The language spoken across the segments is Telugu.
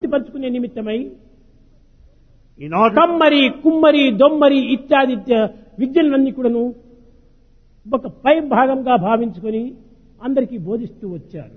పరుచుకునే నిమిత్తమై In order, కమ్మరి కుమ్మరి దొమ్మరి ఇత్యాది విద్యలన్నీ కూడాను ఒక పై భాగంగా భావించుకొని అందరికీ బోధిస్తూ వచ్చారు.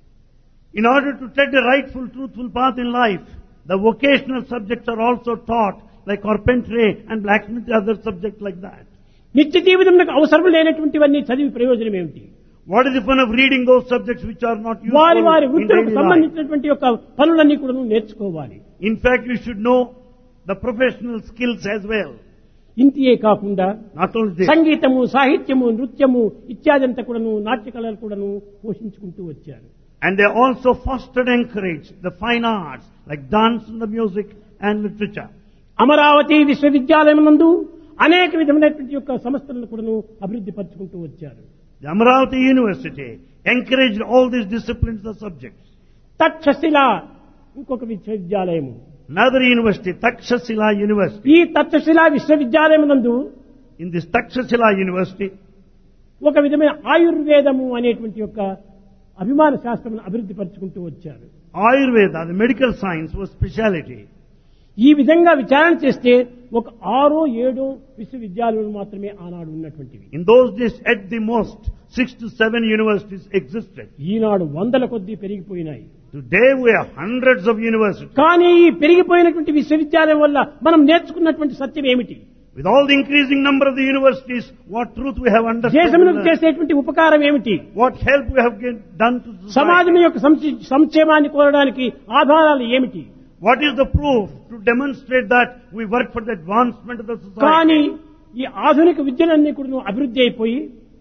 in order to tread a rightful, truthful path in life, the vocational subjects are also taught, like carpentry and blacksmith, other subjects like that. నిత్య జీవితంలో అవసరం లేనటువంటివన్నీ చదివి ప్రయోజనం ఏమిటి? What is the fun of reading those subjects which are not useful వారి వారి in వృత్తులకు daily life? సంబంధించినటువంటి యొక్క పనులన్నీ కూడా నేర్చుకోవాలి. In fact, you should know the professional skills as well. ఇంతియే కాకుండా Not only this, సంగీతము సాహిత్యము నృత్యము ఇత్యాదంతా కూడాను నాట్యకళలు కూడాను పోషించుకుంటూ వచ్చారు. and they also fostered and encouraged the fine arts like dance and the music and literature. Amaravati విశ్వవిద్యాలయం నందు అనేక విధమైనటువంటి యొక్క సంస్థలను కూడాను అభివృద్ధి పరుచుకుంటూ వచ్చారు. The Amaravati University encouraged all these disciplines, the subjects. Takshashila ఇంకొక విశ్వవిద్యాలయము. Another university, Takshashila University. ఈ తక్షశిల విశ్వవిద్యాలయం నందు In this Takshashila University, ఒక విధమైన ఆయుర్వేదము అనేటువంటి యొక్క అభిమాన శాస్త్రమును అభివృద్ధి పరుచుకుంటూ వచ్చారు. Ayurveda, the medical science, was speciality. ఈ విధంగా విచారణ చేస్తే ఒక 6-7 విశ్వవిద్యాలయాలు మాత్రమే ఆనాడు ఉన్నటువంటివి. In those days, at the most, 6 to 7 universities existed. ఈనాడు వందల కొద్దీ పెరిగిపోయినాయి. Today we have hundreds of universities. కానీ ఈ పెరిగిపోయినటువంటి విశ్వవిద్యాలయం వల్ల మనం నేర్చుకున్నటువంటి సత్యం ఏమిటి? With all the increasing number of the universities, what truth we have understood? దేశమునకు చేసేటువంటి ఉపకారం ఏమిటి? What help we have done to society? సమాజం యొక్క సంక్షేమాన్ని కోరడానికి ఆధారాలు ఏమిటి? What is the proof to demonstrate that we work for the advancement of the కానీ society? ఈ ఆధునిక విద్యలన్నీ కూడా అభివృద్ధి అయిపోయి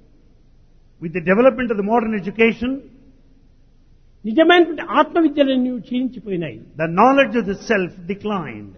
With the development of the modern education, నిజమైనటువంటి ఆత్మ విద్యలన్నీ క్షీణించిపోయినాయి. the knowledge of the self declined.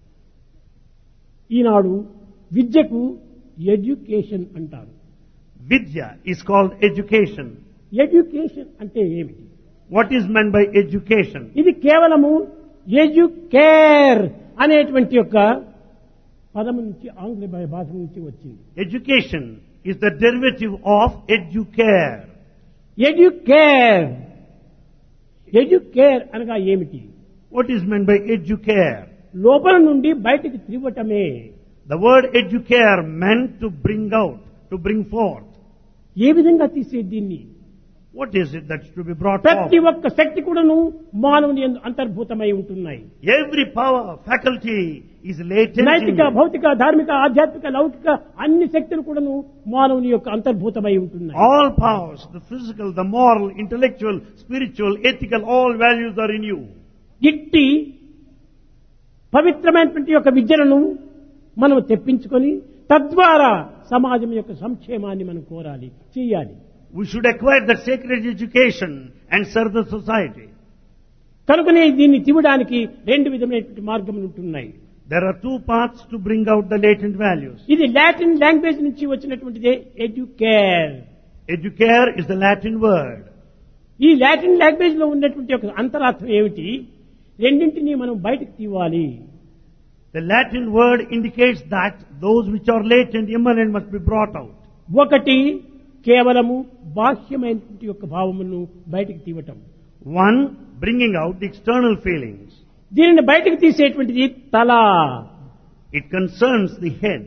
ఈనాడు విద్యకు ఎడ్యుకేషన్ అంటారు. Vidya is called education. Education అంటే ఏమిటి? What is meant by education? ఇది కేవలము ఎడ్యుకేర్ అనేటువంటి యొక్క పదము నుంచి ఆంగ్ల భాష నుంచి వచ్చింది. Education is the derivative of educare. Educare educare అనగా ఏమిటి? What is meant by educare? లోపల నుండి బయటికి త్రివ్వటమే. The word educare meant to bring out, to bring forth. ఏ విధంగా తీసే దీన్ని? What is it that's to be brought ప్రతి forth? ఒక్క శక్తి కూడాను మానవుని యందు అంతర్భూతమై ఉంటున్నాయి. Every power, faculty is latent in నైతిక you. భౌతిక ధార్మిక ఆధ్యాత్మిక లౌకిక అన్ని శక్తులు కూడాను మానవుని యొక్క అంతర్భూతమై ఉంటున్నాయి. All powers, the physical, the moral, intellectual, spiritual, ethical, all values are in you. ఇట్టి పవిత్రమైనటువంటి యొక్క విద్యలను మనం తెప్పించుకొని తద్వారా సమాజం యొక్క సంక్షేమాన్ని మనం కోరాలి, చేయాలి. We should acquire that sacred education and serve the society. కనుకనే దీన్ని తీవడానికి 2 విధమైనటువంటి మార్గములు ఉంటున్నాయి. There are 2 paths to bring out the latent values. ఇది లాటిన్ లాంగ్వేజ్ నుంచి వచ్చినటువంటిదే educare. Educare is the Latin word. ఈ లాటిన్ లాంగ్వేజ్ లో ఉన్నటువంటి ఒక అంతరార్థం ఏమిటి? రెండింటినీ మనం బయటకు తీవాలి. The Latin word indicates that those which are latent, immanent must be brought out. ఒకటి కేవలము బాహ్యమైనటువంటి యొక్క భావములను బయటకు తీయటం. One, bringing out the external feelings. దీనిని బయటకు తీసేటువంటిది తల. It concerns the head.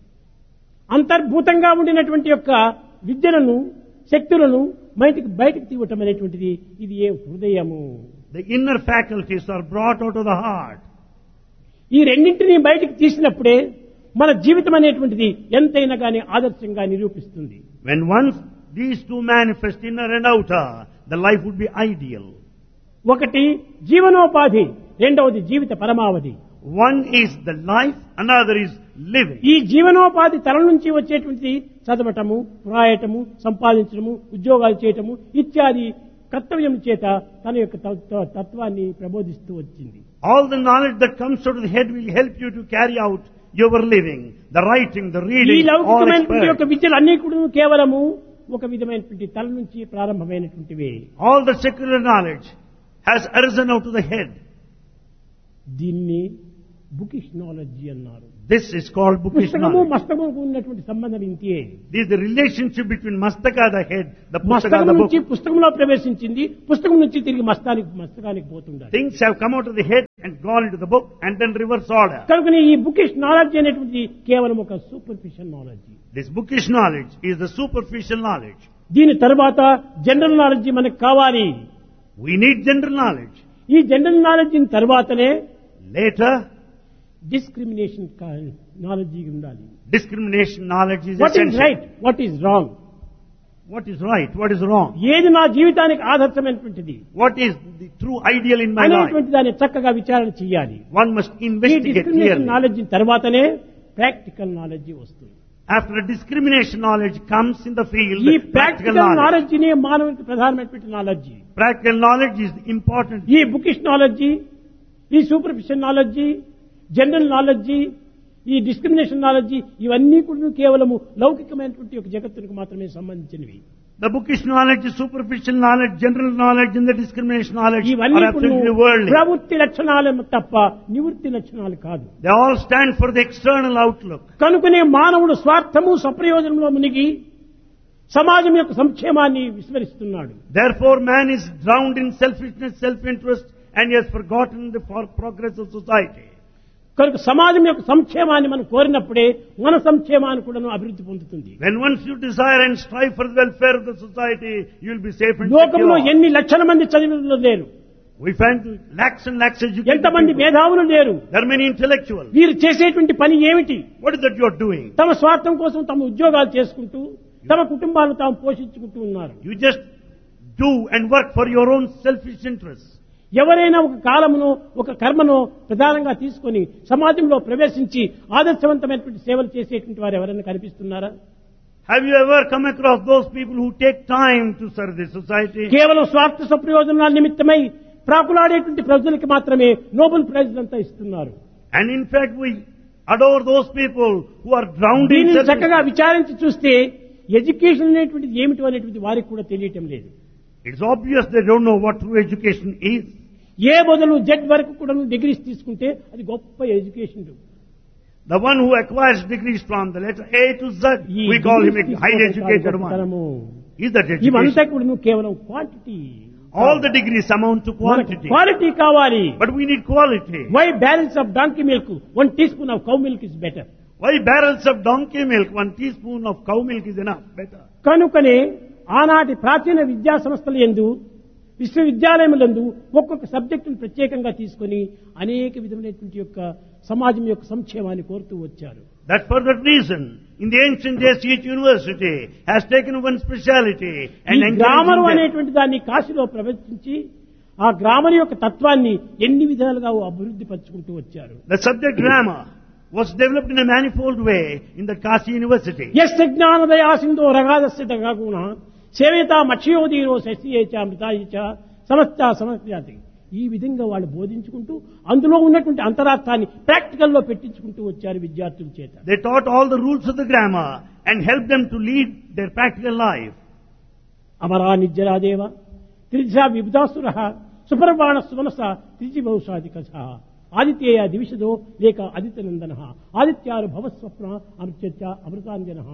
అంతర్భూతంగా ఉండినటువంటి యొక్క విద్యలను శక్తులను బయటకు తీయటం అనేటువంటిది ఇది ఏ హృదయము. The inner faculties are brought out of the heart. ఈ రెండింటినీ బయటకు తీసినప్పుడే మన జీవితం అనేటువంటిది ఎంతైనా కానీ ఆదర్శంగా నిరూపిస్తుంది. When once these 2 manifest, inner and outer, the life would be ideal. ఒకటి జీవనోపాధి, రెండవది జీవిత పరమావధి. One is the life, another is living. ఈ జీవనోపాధి తల నుంచి వచ్చేటువంటి చదవటము, వ్రాయటము, సంపాదించడము, ఉద్యోగాలు చేయటము ఇత్యాది కర్తవ్యం చేత తన యొక్క తత్వాన్ని ప్రబోధిస్తూ వచ్చింది. All the knowledge that comes out of the head will help you to carry out your living, the writing, the ఈ reading, all లౌకికమైనటువంటి యొక్క expert. విద్యలు అన్ని కూడా కేవలము ఒక విధమైనటువంటి తల నుంచి ప్రారంభమైనటువంటివే. All the secular knowledge has arisen out of the head. దీన్ని బుకిష్ నాలెడ్జీ అన్నారు. This is called bookish పుస్తకము knowledge. మస్తకముకు ఉన్నటువంటి సంబంధం ఇంతే. This is the relationship between Mastaka, the head, the Pustaka, మస్తకం the book. నుంచి పుస్తకంలో ప్రవేశించింది, పుస్తకం నుంచి తిరిగి మస్తకానికి పోతుండాలి. Things have come out of the head and gone into the book and then reverse order. కనుక ఈ బుకిష్ నాలెడ్జ్ అనేటువంటి కేవలం ఒక superficial knowledge. This bookish knowledge is the superficial knowledge. దీని తర్వాత జనరల్ నాలెడ్జ్ మనకు కావాలి. We need general knowledge. ఈ జనరల్ నాలెడ్జ్ తర్వాతనే Later, డిస్క్రిమినేషన్ నాలెడ్జ్ ఉండాలి. discrimination knowledge is what is essential. Right, what is wrong, What is right, what is wrong, ఏది నా జీవితానికి ఆదర్శమైనటువంటిది what is the true ideal in my life. అనేటువంటి దాన్ని చక్కగా విచారణ చేయాలి. One must ఈ investigate డిస్క్రిమినేషన్ clearly. నాలెడ్జ్ తర్వాతనే ప్రాక్టికల్ నాలెడ్జ్ వస్తుంది. After a discrimination knowledge comes in the field, ఈ practical ప్రాక్టికల్ knowledge. నాలెడ్జ్ నే మానవునికి ప్రధానమైనటువంటి knowledge. Practical knowledge is important. ఈ బుకిష్ నాలెడ్జ్, ఈ సూపర్ఫిషియల్ నాలెడ్జ్, జనరల్ నాలెడ్జ్, ఈ డిస్క్రిమినేషన్ నాలెడ్జ్ ఇవన్నీ కూడా కేవలము లౌకికమైనటువంటి ఒక జగత్తునికి మాత్రమే సంబంధించినవి. The bookish knowledge, superficial knowledge, general knowledge, and the discrimination knowledge ఇవన్నీ are absolutely worldly. ప్రవృత్తి లక్షణాలు తప్ప నివృత్తి లక్షణాలు కాదు. They all stand for the external outlook. కనుకనే మానవుడు స్వార్థము సప్రయోజనంలో మునిగి సమాజం యొక్క సంక్షేమాన్ని విస్మరిస్తున్నాడు. Therefore, man is drowned in selfishness, self-interest, and he has forgotten the progress of society. కనుక సమాజం యొక్క సంక్షేమాన్ని మనం కోరినప్పుడే మన సంక్షేమాన్ని కూడా అభివృద్ధి పొందుతుంది. When once you desire and strive for the welfare of the society, you will be safe and లోకంలో secure. ఎన్ని లక్షల మంది చదివిన లేరు, We find lakhs and lakhs educated ఎంతమంది people. మేధావులు లేరు. There are many intellectuals. వీరు చేసేటువంటి పని ఏమిటి? What is that you are doing? తమ స్వార్థం కోసం తమ ఉద్యోగాలు చేసుకుంటూ తమ కుటుంబాలను తాము పోషించుకుంటూ ఉన్నారు. You just do and work for your own selfish interests. ఎవరైనా ఒక కాలమును ఒక కర్మను ప్రధానంగా తీసుకొని సమాజంలో ప్రవేశించి ఆదర్శవంతమైనటువంటి సేవలు చేసేటువంటి వారు ఎవరైనా కనిపిస్తున్నారా? Have you ever come across those people who take time to serve the society? కేవలం స్వార్థ సప్రయోజనాల నిమిత్తమై ప్రాకులాడేటువంటి ప్రజలకు మాత్రమే నోబెల్ ప్రైజ్ అంతా ఇస్తున్నారు. And in fact, we adore those people who are drowned in దీనిని selfishness. చక్కగా విచారించి చూస్తే ఎడ్యుకేషన్ అనేటువంటిది ఏమిటి అనేటువంటిది వారికి కూడా తెలియటం లేదు. It's obvious they don't know what true education is. ఏ మొదలు జెడ్ వరకు కూడా డిగ్రీస్ తీసుకుంటే అది గొప్ప education. The one who acquires degrees from the letter A to Z, we call him a highly educated one. Is that ఇవంతా education? కూడా కేవలం quantity. All the degrees amount to quantity. Quality కావాలి. But we need quality. Why barrels of donkey milk 1 teaspoon of cow milk is better. Why barrels of donkey milk, 1 teaspoon of cow milk is enough, better. కనుకనే ఆనాటి ప్రాచీన విద్యా సంస్థల యందు విశ్వవిద్యాలయములందు ఒక్కొక్క సబ్జెక్టును ప్రత్యేకంగా తీసుకొని అనేక విధమైనటువంటి యొక్క సమాజం యొక్క సంక్షేమాన్ని కోరుతూ వచ్చారు. That for that reason, in the ancient days, each university has taken one speciality and ఈ గ్రామర్ encouraged them. అనేటువంటి దాన్ని కాశీలో ప్రవేశించి ఆ గ్రామర్ యొక్క తత్వాన్ని ఎన్ని విధాలుగా అభివృద్ధి పరుచుకుంటూ వచ్చారు. The subject grammar was developed in a manifold way in the Kashi University. యస్య జ్ఞానదయా సింధో రగాదస్య దగాగుణ సేవేత మక్షయోదీరో శశియేచ అమృతాయేచ సమస్త సమస్యాతి. ఈ విధంగా వాళ్ళు బోధించుకుంటూ అందులో ఉన్నటువంటి అంతరార్థాన్ని ప్రాక్టికల్లో పెట్టించుకుంటూ వచ్చారు విద్యార్థుల చేత. They taught all the rules of the grammar and helped them to lead their practical life. Amara నిజ్జరాదేవ త్రిజా విబుధాసురః సుపర్వాణ సుమనస త్రిజి బహుశాధికస ఆదిత్యేయ దివిషదో లేక ఆదిత్యనందనః ఆదిత్యారు భవస్వప్న అమృత్య అమృతాంజనః.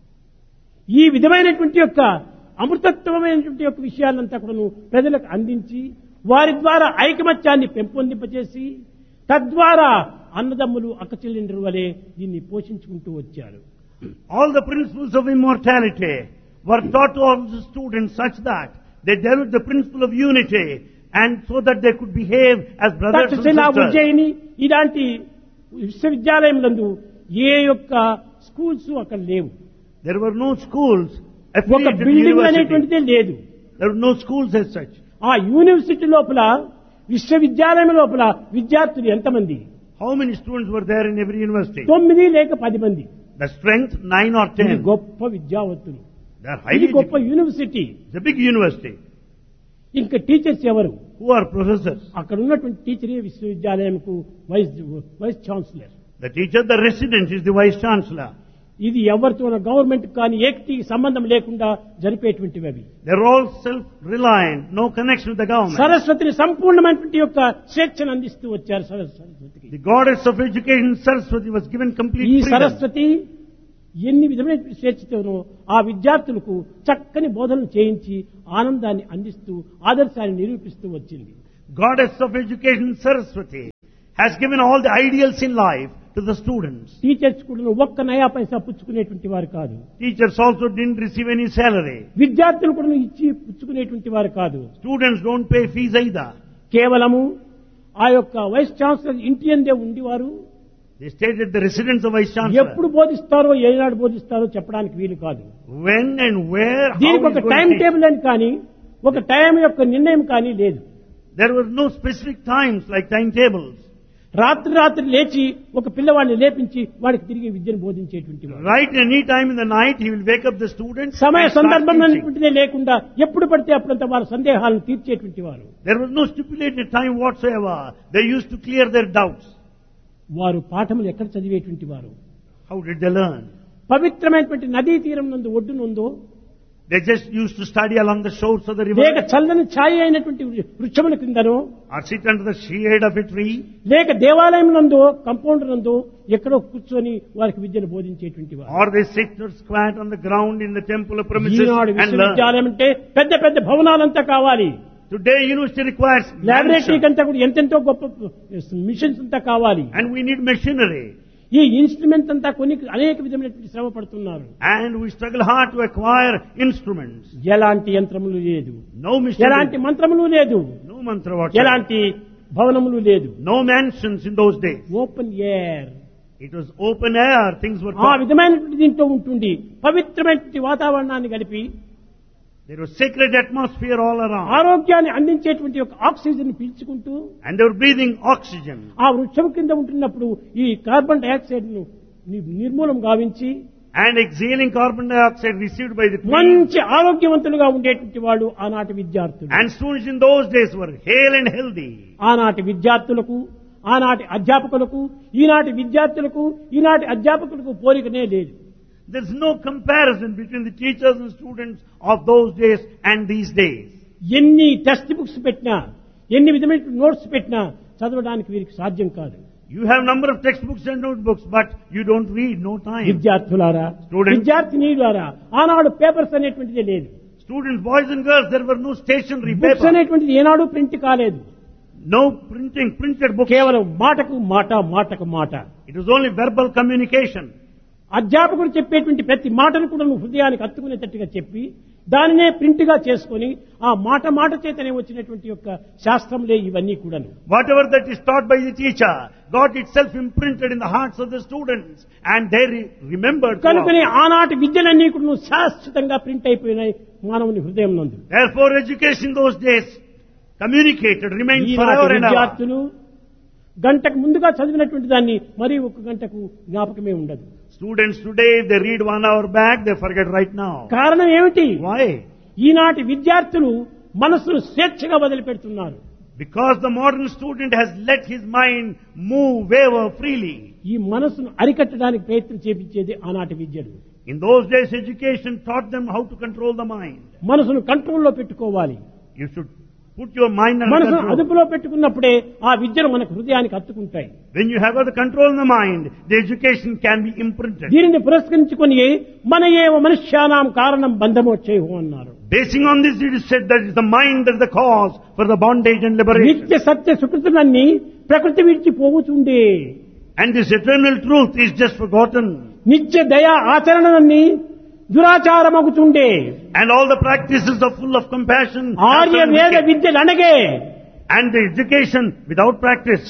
ఈ విధమైనటువంటి యొక్క అమృతత్వమైనటువంటి యొక్క విషయాలంతా కూడా ప్రజలకు అందించి వారి ద్వారా ఐకమత్యాన్ని పెంపొందింపచేసి తద్వారా అన్నదమ్ములు అక్కచెల్లెండ్రు వలె దీన్ని పోషించుకుంటూ వచ్చారు. All the principles of immortality were taught to all the students such that they developed the principle of unity and so that they could behave as brothers and Takshashila sisters. Ujjaini ఇలాంటి విశ్వవిద్యాలయంలందు ఏ యొక్క స్కూల్స్ అక్కడ లేవు. There were no schools ఒక affiliated to the building university. అనేటువంటిదే లేదు. There were no schools as such. ఆ యూనివర్సిటీ లోపల విశ్వవిద్యాలయం లోపల విద్యార్థులు ఎంతమంది? How many students were there in every university? 9 లేక 10 మంది. The strength, 9 or ఇది 10. గొప్ప విద్యావంతులు. They are ఇది highly గొప్ప educated. University. It's a big university. ఇంకా టీచర్స్ ఎవరు? Who are professors? అక్కడ ఉన్నటువంటి టీచరే విశ్వవిద్యాలయంకు vice chancellor. The teacher, the resident is the vice chancellor. ఇది ఎవరితో గవర్నమెంట్ కానీ ఏకీ సంబంధం లేకుండా జరిపేటువంటివి అవి. They're all self-reliant, no connection with the government. సరస్వతిని సంపూర్ణమైనటువంటి యొక్క స్వేచ్ఛను అందిస్తూ వచ్చారు సరస్వతికి. The goddess of education, Saraswati, was given complete ఈ freedom. సరస్వతి ఎన్ని విధమైన స్వేచ్ఛతోనో ఆ విద్యార్థులకు చక్కని బోధనలు చేయించి ఆనందాన్ని అందిస్తూ ఆదర్శాన్ని నిరూపిస్తూ వచ్చింది. Goddess of education, Saraswati, has given all the ideals in life to the students. Teachers కూడా ఒక్క నయా పైసా పుచ్చుకునేటువంటి వారు కాదు. Teachers also didn't receive any salary. విద్యార్థులు కూడా ఇచ్చి పుచ్చుకునేటువంటి వారు కాదు. Students don't pay fees either. కేవలము ఆ యొక్క వైస్ ఛాన్సలర్ ఇంటి అందే ఉండేవారు. They stayed at the residence of Vice Chancellor. ఎప్పుడు బోధిస్తారో ఏనాడు బోధిస్తారో చెప్పడానికి వీలు కాదు. When and where, how దీనికి ఒక is going time to teach. Table అని కానీ ఒక టైం యొక్క నిర్ణయం కానీ లేదు. There were no specific times like timetables. రాత్రి లేచి ఒక పిల్లవాడిని లేపించి వాడికి తిరిగి విద్యను బోధించేటువంటి వాడు. Right any time in the night, he will wake up the students. సమయ and start సందర్భం teaching. అనేటువంటిదే లేకుండా ఎప్పుడు పడితే అప్పుడంతా వారి సందేహాలను తీర్చేటువంటి వారు. There was no stipulated time whatsoever. They used to clear their doubts. వారు పాఠములు ఎక్కడ చదివేటువంటి వారు? How did they learn? పవిత్రమైనటువంటి నదీ తీరం నందు ఒడ్డునుందో, They just used to study along the shores of the లేక river, చల్లని ఛాయ అయినటువంటి వృక్షముల క్రిందనో, or sit under the shade of a tree, లేక దేవాలయం నందో కంపౌండ్ నందో ఎక్కడో కూర్చొని వారికి విద్యను బోధించేటువంటి వారు. or they sit or squat on the ground in the temple premises Eenadu and learn. విశ్వవిద్యాలయం అంటే పెద్ద పెద్ద భవనాలంతా కావాలి. Today, university requires laboratory mansion, కంతా కూడా ఎంతెంతో గొప్ప మిషన్స్ అంతా కావాలి. and we need machinery. ఈ ఇన్స్ట్రుమెంట్ అంతా కొన్ని అనేక విధమైనటువంటి శ్రమ పడుతున్నారు. And we struggle hard to acquire instruments. ఎలాంటి యంత్రములు లేదు, No machinery, ఎలాంటి మంత్రములు లేదు, no mantra whatsoever, ఎలాంటి భవనములు లేదు. no mansions in those days. Open air It was open air, things were ఆ taught. విధమైనటువంటి దీంట్లో ఉంటుండి పవిత్రమైనటువంటి వాతావరణాన్ని కలిపి There was sacred atmosphere all around. ఆరోగ్యాన్ని అందించేటువంటి ఒక oxygen పీల్చుకుంటూ And they were breathing oxygen. ఆ వృక్షం కింద ఉంటున్నప్పుడు ఈ కార్బన్ డైఆక్సైడ్ ను నిర్మూలం గావించి And exhaling carbon dioxide received by the tree. మంచి ఆరోగ్యవంతులుగా ఉండేటువంటి వాళ్ళు ఆనాటి విద్యార్థులు. And students in those days were hale and healthy. ఆనాటి విద్యార్థులకు, ఆనాటి అధ్యాపకులకు, ఈనాటి విద్యార్థులకు, ఈనాటి అధ్యాపకులకు పోలికనే లేదు. There's no comparison between the teachers and students of those days and these days. ఎన్ని టెక్స్ట్ బుక్స్ పెట్టినా, ఎన్ని విధమైన నోట్స్ పెట్టినా చదవడానికి వీరికి సాధ్యం కాదు. You have number of textbooks and notebooks, but you don't read, no time. విద్యార్థులారా, Students. విద్యార్థినీలారా, ఆనాడు పేపర్స్ అనేటువంటిది లేదు. Students, boys and girls, there were no stationery books paper. అనేటువంటిది ఏనాడు ప్రింట్ కాలేదు. No printed books. కేవలం మాటకు మాట. It was only verbal communication. అధ్యాపకుడు చెప్పేటువంటి ప్రతి మాటను కూడా నువ్వు హృదయానికి హత్తుకునేటట్టుగా చెప్పి దానినే ప్రింట్ గా చేసుకుని ఆ మాట చేతనే వచ్చినటువంటి యొక్క శాస్త్రంలే ఇవన్నీ కూడాను. Whatever that is taught by the teacher got itself imprinted in the hearts of the students, and they remembered. కనుకనే ఆనాటి విద్యలన్నీ కూడా శాశ్వతంగా ప్రింట్ అయిపోయినాయి మానవుని హృదయం నందు. Therefore, education those days communicated, remained forever and ever. విద్యార్థులు గంటకు ముందుగా చదివినటువంటి దాన్ని మరి ఒక గంటకు జ్ఞాపకమే ఉండదు. Students today, they read 1 hour back, they forget right now. కారణం ఏమిటి? Why? ఈనాటి విద్యార్థులు మనసును స్వేచ్ఛగా వదిలిపెడుతున్నారు. Because the modern student has let his mind move, waver freely. ఈ మనసును అరికట్టడానికి ప్రయత్నం చేపించేది ఆనాటి విద్యలు. In those days, education taught them how to control the mind. మనసును కంట్రోల్లో పెట్టుకోవాలి. You should put your mind under మనసును control. అదుపులో పెట్టుకున్నప్పుడే ఆ విద్యను మనకు హృదయానికి హత్తుకుంటాయి. When you have got the control in the mind, the education can be imprinted. దీనిని పురస్కరించుకొని మన ఏవ మనుష్యానాం కారణం బంధమోచ్చేహు అన్నారు. Basing on this, it is said that it's the mind that is the cause for the bondage and liberation. నిత్య సత్య సుకృతులన్నీ ప్రకృతి విడిచి పోవుచుండే. And this eternal truth is just forgotten. నిత్య దయా ఆచరణలన్నీ దురాచారమగుచుండే. And all the practices are full of compassion. Arya వేద విద్యలు అనగే. And the education without practice.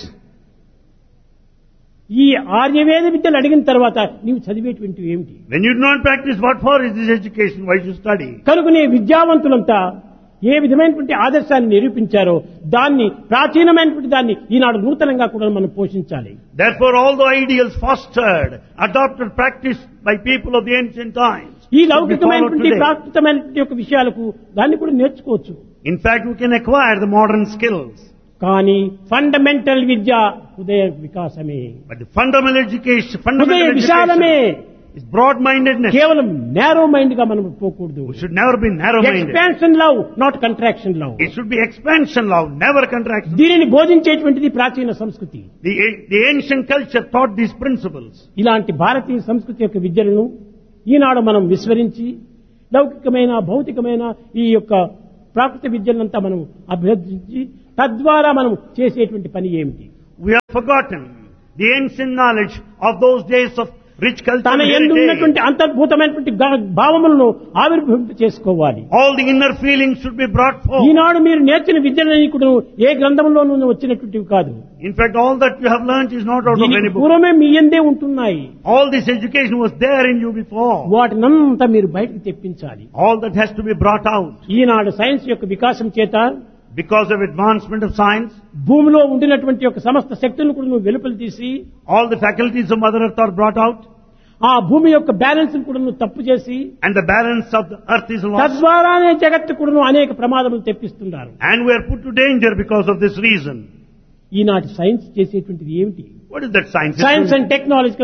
ఈ ఆర్యవేద విద్యలు అడిగిన తర్వాత నీవు చదివేటువంటి ఏమిటి? When you do not practice, what for is this education? Why should you study? కనుకనే విద్యావంతులంతా ఏ విధమైనటువంటి ఆదర్శాన్ని నిరూపించారో దాన్ని ప్రాచీనమైనటువంటి దాన్ని ఈనాడు నూతనంగా కూడా మనం పోషించాలి. Therefore, all the ideals fostered, adopted, practiced by people of the ancient times. ఈ లౌకికమైనటువంటి ప్రాకృతమైనటువంటి యొక్క విషయాలకు దాన్ని కూడా నేర్చుకోవచ్చు. In fact, we can acquire the modern skills. కానీ ఫండమెంటల్ విద్య హృదయ వికాసమే, But the fundamental education, హృదయ విశాలమే. is broad-mindedness. కేవలం నేరో మైండ్ గా మనం పోకూడదు. We should never be narrow-minded. Expansion love, not contraction love. It should be expansion love, never contraction. దీనిని బోధించేటువంటిది ప్రాచీన సంస్కృతి. The ancient culture taught these principles. ఇలాంటి భారతీయ సంస్కృతి యొక్క విద్యలను ఈనాడు మనం విస్మరించి లౌకికమైన భౌతికమైన ఈ యొక్క ప్రాకృత విద్యలంతా మనం అభ్యర్థించి తద్వారా మనం చేసేటువంటి పని ఏమిటి? We have forgotten the ancient knowledge of those days of rich culture తన and యందు heritage. ఉన్నటువంటి అంతర్భూతమైనటువంటి భావములను ఆవిర్భవింప చేసుకోవాలి. All the inner feelings should be brought forth. ఈనాడు మీరు నేర్చిన విద్యలని కూడా ఏ గ్రంథంలోనూ వచ్చినటువంటివి కాదు. In fact, all that you have learnt is not out of any దీనికి book. పూర్వమే మీ యందే ఉంటున్నాయి. All this education was there in you before. వాటినంతా మీరు బయటకు తెప్పించాలి. All that has to be brought out. Eenadu science యొక్క వికాసం చేత Because of advancement of science, భూమిలో ఉండినటువంటి యొక్క సమస్త శక్తులను కూడా నువ్వు వెలుపలి తీసి all the faculties of Mother Earth are brought out, ఆ భూమి యొక్క బ్యాలెన్స్ కూడా నువ్వు తప్పు చేసి and the balance of the earth is lost. తద్వారానే జగత్తు కూడా అనేక ప్రమాదములు తెప్పిస్తున్నారు. And we are put to danger because of this reason. ఈనాటి సైన్స్ చేసేటువంటిది ఏమిటి? What is that science? Science and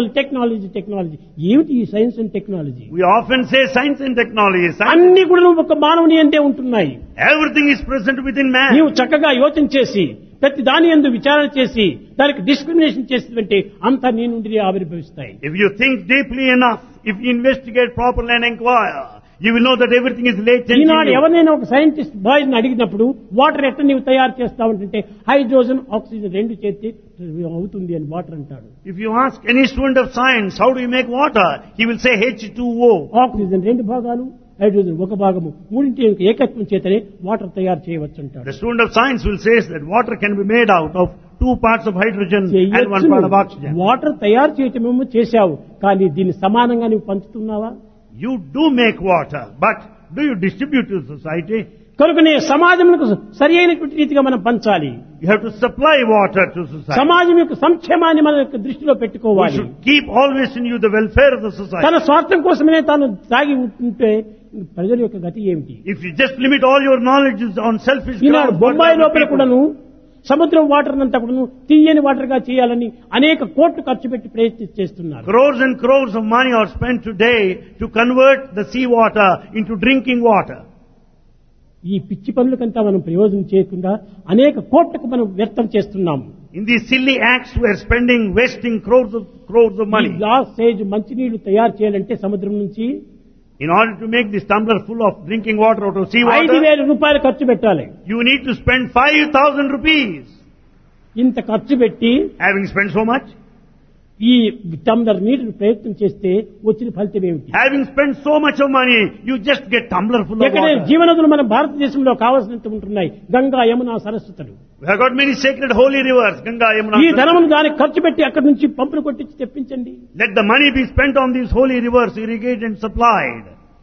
technology ఏమిటి ఈ science and technology? We often say science and technology. Science, అన్ని కూడా నువ్వు ఒక మానవుని అంతే ఉంటున్నాయి. everything is present within man. నీవు చక్కగా యోచన చేసి ప్రతి దాని యందు విచారణ చేసి దానికి డిస్క్రిమినేషన్ చేసినట్టే అంతా నీ నుండి ఆవిర్భవిస్తాయి. If you think deeply enough, if you investigate properly and inquire, you will know that everything is latent in Eenadu you. ఎవరైనా ఒక సైంటిస్ట్ బాయ్ని అడిగినప్పుడు వాటర్ ఎట్లా నీవు తయారు చేస్తావంటే హైడ్రోజన్ ఆక్సిజన్ రెండు చేతి అవుతుంది అని వాటర్ అంటాడు. If you ask any student of science, how do you make water? He will say H2O. Oxygen రెండు భాగాలు, హైడ్రోజన్ ఒక భాగము, మూడింటి యొక్క ఏకత్వం చేతనే వాటర్ తయారు చేయవచ్చు అంటాడు. The student of science will say that water can be made out of 2 parts of hydrogen and 1 part of oxygen. Water తయారు చేయటమేమో చేశావు, కానీ దీన్ని సమానంగా నువ్వు పంచుతున్నావా? You do make water, but do you distribute to society? కనుకనే సమాజంలో సరి అయినటువంటి రీతిగా మనం పంచాలి. You have to supply water to society. సమాజం యొక్క సంక్షేమాన్ని మన యొక్క దృష్టిలో You పెట్టుకోవాలి. should keep always in you the welfare of the society. తన స్వార్థం కోసమే తాను తాగి ఉంటే ప్రజల యొక్క గతి ఏమిటి? If you just limit all your knowledge on selfish Eenadu grounds, Bombay what లోపల are the కూడాను సముద్రం వాటర్ అంతా కూడాను తీయని వాటర్ గా చేయాలని అనేక కోట్లు ఖర్చు పెట్టి ప్రయత్నం చేస్తున్నారు. crores and crores of money are spent today to convert the sea water into drinking water. ఈ పిచ్చి పనులకంతా మనం ప్రయోజనం చేయకుండా అనేక కోట్లకు మనం వ్యర్థం చేస్తున్నాము. In these silly acts we are wasting crores of ఈ money. గ్లాస్ సైజ్ మంచినీళ్లు తయారు చేయాలంటే సముద్రం నుంచి In order to make this tumbler full of drinking water out of sea water, 5,000 రూపాయలు ఖర్చు పెట్టాలి. you need to spend 5,000 rupees. ఇంత ఖర్చు పెట్టి Having spent so much, ఈ టంబ్లర్ నీటిని ప్రయత్నం చేస్తే వచ్చిన ఫలితం ఏమిటి? having spent so much of money, you just get tumbler full of ఎక్కడే water. జీవనదులు మన భారతదేశంలో కావాల్సినంత ఉంటున్నాయి. Ganga, Yamuna, సరస్వతులు. We have got many sacred holy rivers, Ganga, Yamuna. ఈ ధనమును దానికి ఖర్చు పెట్టి అక్కడి నుంచి పంపులు కొట్టించి తెప్పించండి. Let the money be spent on these holy rivers, irrigated and supplied.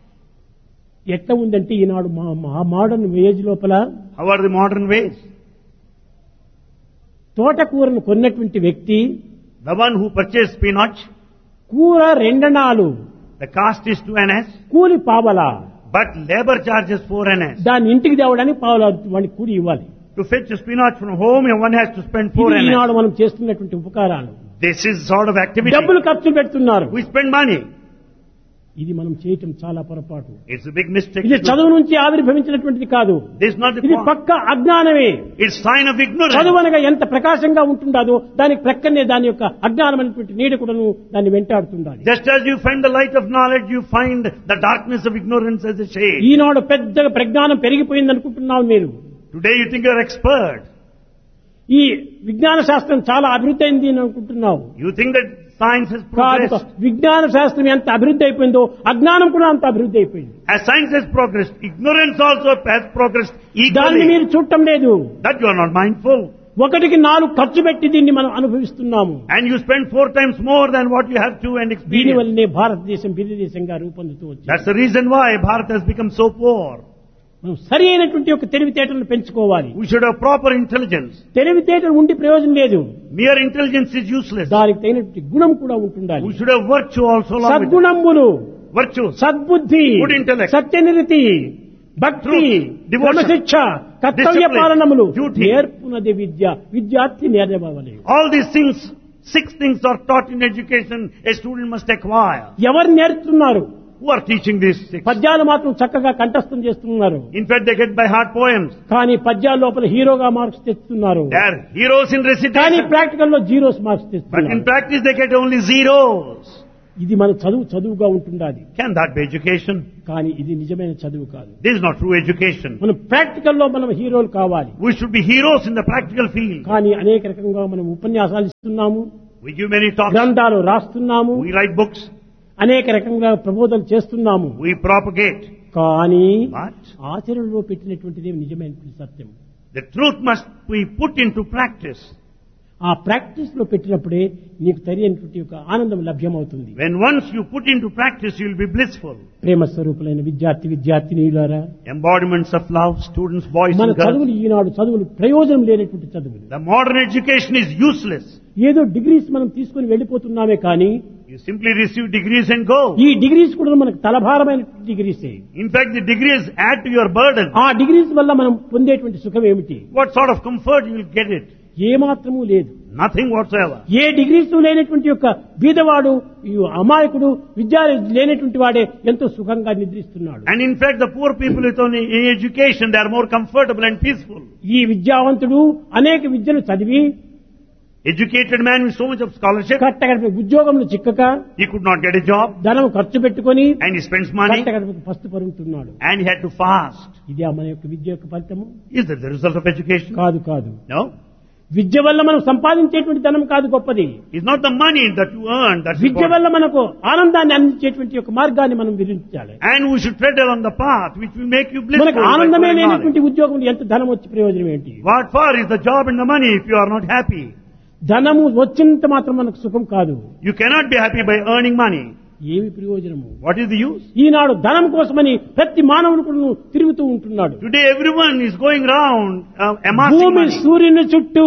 ఎట్లా ఉందంటే ఈనాడు మా మోడర్న్ ఏజ్ లోపల How are the modern ways? తోటకూరను కొన్నటువంటి వ్యక్తి The one who purchased spinach, కూర 2 అణాలు, the cost is 2 annas, కూలి పావలా, but labor charges 4 annas. దాన్ని ఇంటికి తేవడానికి పావలా వాడికి కూలి ఇవ్వాలి. To fetch a spinach from home, one has to spend 4 ఇది ఈనాడు annas. మనం చేస్తున్నటువంటి ఉపకారాలు. This is sort of activity. డబ్బులు ఖర్చు పెడుతున్నారు. We spend money. ఇది మనం చేయటం చాలా పొరపాటు. It's a big mistake. ఇది to do. చదువు నుంచి ఆవిర్భవించినటువంటిది కాదు. This is not the ఇది point. పక్క అజ్ఞానమే. It's sign of ignorance. చదువు అనగా ఎంత ప్రకాశంగా ఉంటుందో దానికి ప్రక్కనే దాని యొక్క అజ్ఞానమైనటువంటి నీడ కూడాను దాన్ని వెంటాడుతుండాలి. Just as you find the light of knowledge, you find the darkness of ignorance as a shade. ఈనాడు పెద్దగా ప్రజ్ఞానం పెరిగిపోయింది అనుకుంటున్నావు మీరు. Today you think you're expert. ఈ విజ్ఞాన శాస్త్రం చాలా అభివృద్ధి అయింది అని అనుకుంటున్నావు. You think that science has కాదు, progressed. విజ్ఞాన శాస్త్రం ఎంత అభివృద్ధి అయిపోయిందో అజ్ఞానం కూడా అంత అభివృద్ధి అయిపోయింది. As science has progressed, ignorance also has progressed దాన్ని equally. మీరు చూడటం లేదు. That you are not mindful. 1కి 4 ఖర్చు పెట్టి దీన్ని మనం అనుభవిస్తున్నాము. And you spend 4 times more than what you have to and దీని experience. వల్లనే భారతదేశం బిల్లి దేశంగా రూపొందుతూ వచ్చింది. That's the reason why Bharat has become so poor. మనం సరి అయినటువంటి ఒక తెలివితేటలను పెంచుకోవాలి. We should have proper intelligence. తెలివితేటలు ఉండి ప్రయోజనం లేదు. Mere intelligence is useless. దానికి తగినటువంటి గుణం కూడా ఉంటుండాలి. We should have virtue also along with it. సద్గుణములు, Virtues. సద్బుద్ధి, Good intellect. సత్యనిరతి, భక్తి, Truth, devotion, క్రమశిక్ష, కర్తవ్య discipline, పాలనములు duty. నేర్పునది విద్య, విద్యార్థి నేర్వవలెను. All these things 6 things are taught in education a student must acquire. ఎవరు నేర్చుతున్నారు? Who are teaching these 6? పద్యాలు మాత్రం చక్కగా కంఠస్థం చేస్తున్నారు. In fact, they get by heart poems. కానీ పద్యాల లోపల హీరోగా మార్క్స్ తెస్తున్నారు. They are heroes in కానీ recitation. ప్రాక్టికల్ లో జీరోస్ మార్క్స్ But in తెస్తున్నారు. practice, they get only zeros. ఇది మన చదువుగా ఉంటుండాలి. Can that be education? కానీ ఇది నిజమైన చదువు కాదు. This is not true education. మనం ప్రాక్టికల్ లో మనం హీరోలు కావాలి. We should be heroes in the practical field. కానీ అనేక రకంగా మనం ఉపన్యాసాలు ఇస్తున్నాము, We give many talks. గ్రంథాలు రాస్తున్నాము, We write books. అనేక రకంగా ప్రబోధనలు చేస్తున్నాము. We propagate. కానీ But ఆచరణలో పెట్టినటువంటిదే నిజమైనటువంటి సత్యం. the truth must be put into practice. ఆ ప్రాక్టీస్ లో పెట్టినప్పుడే నీకు తెలియనటువంటి ఒక ఆనందం లభ్యమవుతుంది. When once you put into practice, you will be blissful. Prema స్వరూపులైన విద్యార్థినీయులారా, Embodiments of love, students, boys మన and girls. చదువులు ఈనాడు చదువులు ప్రయోజనం లేనటువంటి చదువులు. The modern education is useless. ఏదో డిగ్రీస్ మనం తీసుకుని వెళ్ళిపోతున్నామే కానీ You simply receive degrees and go. ఈ డిగ్రీస్ కూడా మనకు తలభారమైనటువంటి డిగ్రీసే. In fact, the degrees add to your burden. ఆ డిగ్రీస్ వల్ల మనం పొందేటువంటి సుఖం ఏమిటి? What sort of comfort you will get it? ఏమాత్రము లేదు. Nothing whatsoever. ఏ డిగ్రీస్ లేనటువంటి యొక్క బీదవాడు, ఈ అమాయకుడు, విద్య లేనటువంటి వాడే ఎంతో సుఖంగా నిద్రిస్తున్నాడు. And in fact, the poor people with only education, they are more comfortable and peaceful. ఈ విద్యావంతుడు అనేక విద్యలు చదివి Educated man with so much of scholarship, కట్టగడప ఉద్యోగంలో చిక్కక he could not get a job ధనం ఖర్చు పెట్టుకొని and he spends money కట్టగడపకు పస్తు పరుగుతున్నాడు. and he had to fast. ఇది మన యొక్క విద్య యొక్క ఫలితము Is that the result of education? కాదు. కాదు. No. విద్య వల్ల మనం సంపాదించేటువంటి ధనం కాదు గొప్పది. It's not the money that you earn that's Vidya important. వల్ల మనకు ఆనందాన్ని అందించేటువంటి యొక్క మార్గాన్ని మనం విధించాలి. And we should tread along the path which will make you మనకు blissful. by ఆనందమే knowledge. లేనటువంటి ఉద్యోగంలో ఎంత ధనం వచ్చి ప్రయోజనం ఏంటి? What for is the job and the money if you are not happy? ధనము వచ్చినంత మాత్రం మనకు సుఖం కాదు. You cannot be happy by earning money. ఏమి ప్రయోజనము? What is the use? ఈనాడు ధనం కోసమని ప్రతి మానవుడు కూడా తిరుగుతూ ఉంటున్నాడు. Today everyone is going round amassing భూమి money. సూర్యుని చుట్టూ,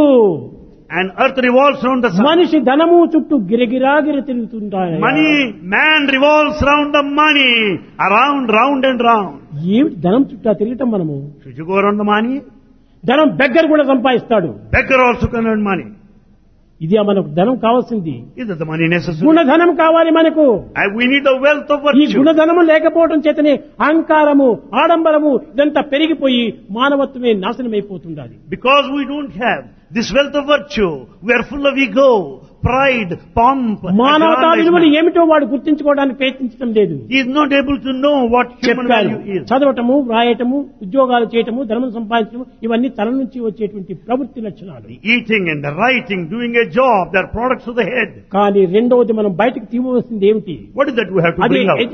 And earth revolves around the sun. మనిషి ధనము చుట్టూ గిరగిరాగిర తిరుగుతుంటాడు. Man revolves around the money. Around, round and round. ఏమిటి ధనం చుట్టూ తిరగటం? మనము Should you go around the money? ధనం బెగ్గర్ కూడా సంపాదిస్తాడు. Beggar also can earn money. ఇది మనకు ధనం కావాల్సింది. Is that the money necessary? గుణధనం కావాలి మనకు. And we need the wealth of ఈ virtue. గుణధనము లేకపోవడం చేతనే అహంకారము, ఆడంబరము ఇదంతా పెరిగిపోయి మానవత్వమే నాశనమైపోతుండాలి. Because we don't have this wealth of virtue, we are full of ego, pride, pomp. మానవతా విలువలు aggrandizement. ఏమిటో వాడు గుర్తించుకోవడానికి ప్రయత్నించడం లేదు. He is not able to know what human చెప్పాను, value is. చదవటము, వ్రాయటము, ఉద్యోగాలు చేయటము, ధనం సంపాదించడం ఇవన్నీ తల నుంచి వచ్చేటువంటి ప్రవృత్తి లక్షణాలు. The eating and the writing, doing a job, they are products of the head. కానీ రెండవది మనం బయటకు తీయవలసింది ఏమిటి? What is that we have to అది bring out?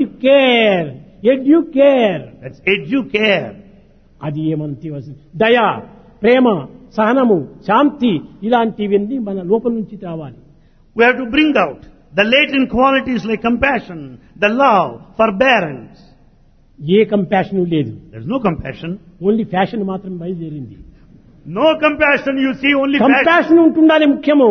Educare. That's educare. అది ఏమని తీయవలసింది? దయ, ప్రేమ, సహనము, శాంతి ఇలాంటివన్నీ మన లోపల నుంచి రావాలి. We have to bring out the latent qualities like compassion, the love, forbearance. A compassion లేదు. There's no compassion. Only fashion మాత్రం బయలుదేరింది. No compassion, you see only passion. Compassion ఉంటుండాలి ముఖ్యము.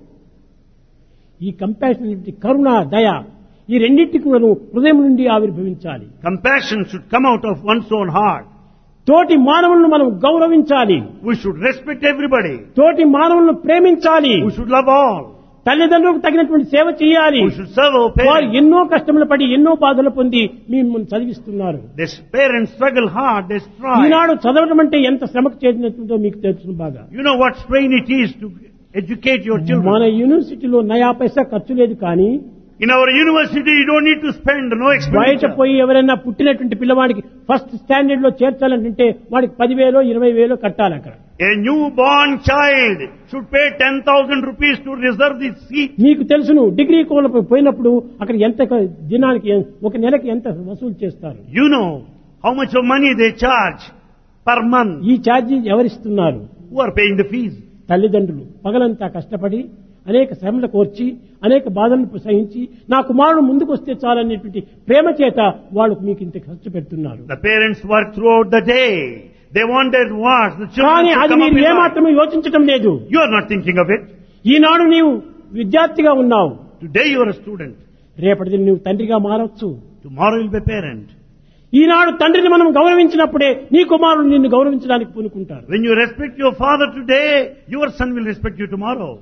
ఈ కంపాషన్ కరుణ, దయ ఈ రెండింటి కూడా హృదయం నుండి ఆవిర్భవించాలి. Compassion should come out of one's own heart. తోటి మానవులను మనం గౌరవించాలి. We should respect everybody. తోటి మానవులను ప్రేమించాలి. We should love all. తల్లిదండ్రులకు తగినటువంటి సేవ చేయాలి. We should serve our వారు parents. ఎన్నో కష్టములు పడి ఎన్నో బాధలు పొంది మిమ్మల్ని చదివిస్తున్నారు. These parents struggle hard, they strive. ఈనాడు చదవడం అంటే ఎంత శ్రమకు చేసినట్టుందో మీకు తెలుసు బాగా. You know what strain it is to educate your మన children. యూనివర్సిటీలో నయా పైసా ఖర్చు లేదు కానీ In our university, you don't need to spend no బయట expenditure. పోయి ఎవరైనా పుట్టినటువంటి పిల్లవాడికి ఫస్ట్ స్టాండర్డ్ లో చేర్చాలంటే వాడికి 10,000 20,000 కట్టాలి అక్కడ. A newborn child should pay 10,000 rupees to reserve the seat. మీకు తెలుసును డిగ్రీ కోళ్ళకు పోయినప్పుడు అక్కడ ఎంత దినానికి ఒక నెలకి ఎంత వసూలు చేస్తారు. You know how much of money they charge per month. ఈ charge ఎవరిస్తున్నారు? Who are paying the fees? తల్లిదండ్రులు పగలంతా కష్టపడి అనేక శ్రమలు కోర్చి అనేక బాధలను సహించి నా కుమారుడు ముందుకు వస్తే చాలనేటువంటి ప్రేమ చేత వాళ్ళు మీకు ఇంత ఖర్చు పెడుతున్నారు. The parents work throughout the day. They wanted what? The children కానీ should అది come up మీరు in life. ఏమాత్రమే యోచించటం లేదు. You are not thinking of it. ఈనాడు నీవు విద్యార్థిగా ఉన్నావు, Today you are a student. రేపటి నువ్వు తండ్రిగా మారవచ్చు. Tomorrow you will be a parent. ఈనాడు తండ్రిని మనం గౌరవించినప్పుడే నీ కుమారుడు నిన్ను గౌరవించడానికి పూనుకుంటారు. When you respect your father today, your son will respect you tomorrow.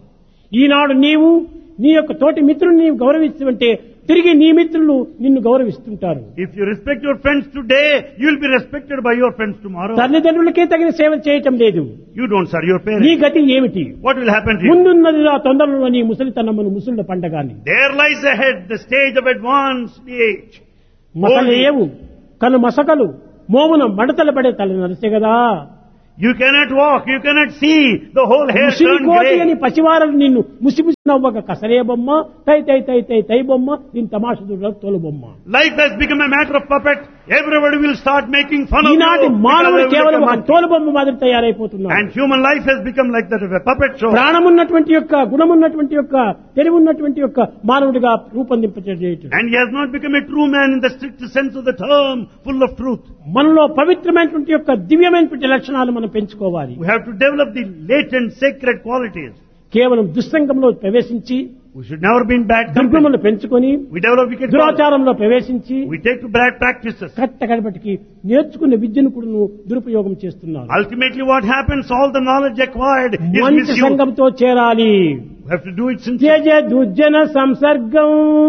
ఈనాడు నీవు నీ యొక్క తోటి మిత్రుని నీవు గౌరవిస్తుంటే తిరిగి నీ మిత్రులు నిన్ను గౌరవిస్తుంటారు. If you respect your friends today, you will be respected by your friends tomorrow. తల్లిదండ్రులకే తగిన సేవ చేయటం లేదు. You don't serve your నీ parents. గతి ఏమిటి? What will happen to you? ముందున్నది ఆ తొందరలో నీ ముసలితనమును ముసళ్ళ పండగాని. There lies ahead the stage of advanced age. మసలేవు కను మసకలు మోమున మడతల పడే తల నరిసే కదా. You cannot walk, you cannot see, the whole hair Musiri turned కోటి అని grey. పసివారలు నిన్ను ముసిముసి నవ్వక కసరే బొమ్మ తై తై తై తై తై బొమ్మ దీని తమాషదుల తోలు బొమ్మ. Life has become a matter of puppet. Everybody will start making fun of you. ఈనాటి because మానవుడు they will కేవలం ఒక become- తోలు బొమ్మ మాదిరి తయారైపోతున్నాడు. And human life has become like that of a puppet show. ప్రాణమున్నటువంటి యొక్క గుణమున్నటువంటి యొక్క తెలివున్నటువంటి యొక్క మానవుడిగా రూపొందింపచేయటం. And he has not become a true man in the strict sense of the term, full of truth. మనలో పవిత్రమైనటువంటి యొక్క దివ్యమైనటువంటి లక్షణాలు మనం పెంచుకోవాలి. We have to develop the latent sacred qualities. కేవలం దుస్సంగంలో ప్రవేశించి We should never be in bad company. దుర్గుణములు పెంచుకొని We develop wicked qualities. దురాచారంలో ప్రవేశించి We take to bad practices. కట్ట కడపటికి నేర్చుకున్న విద్యను కూడా దురుపయోగం చేస్తున్నారు. Ultimately what happens, all the knowledge acquired is మంచి misused. సంఘంతో చేరాలి. We have to do it sincerely. త్యజ దుర్జన సంసర్గం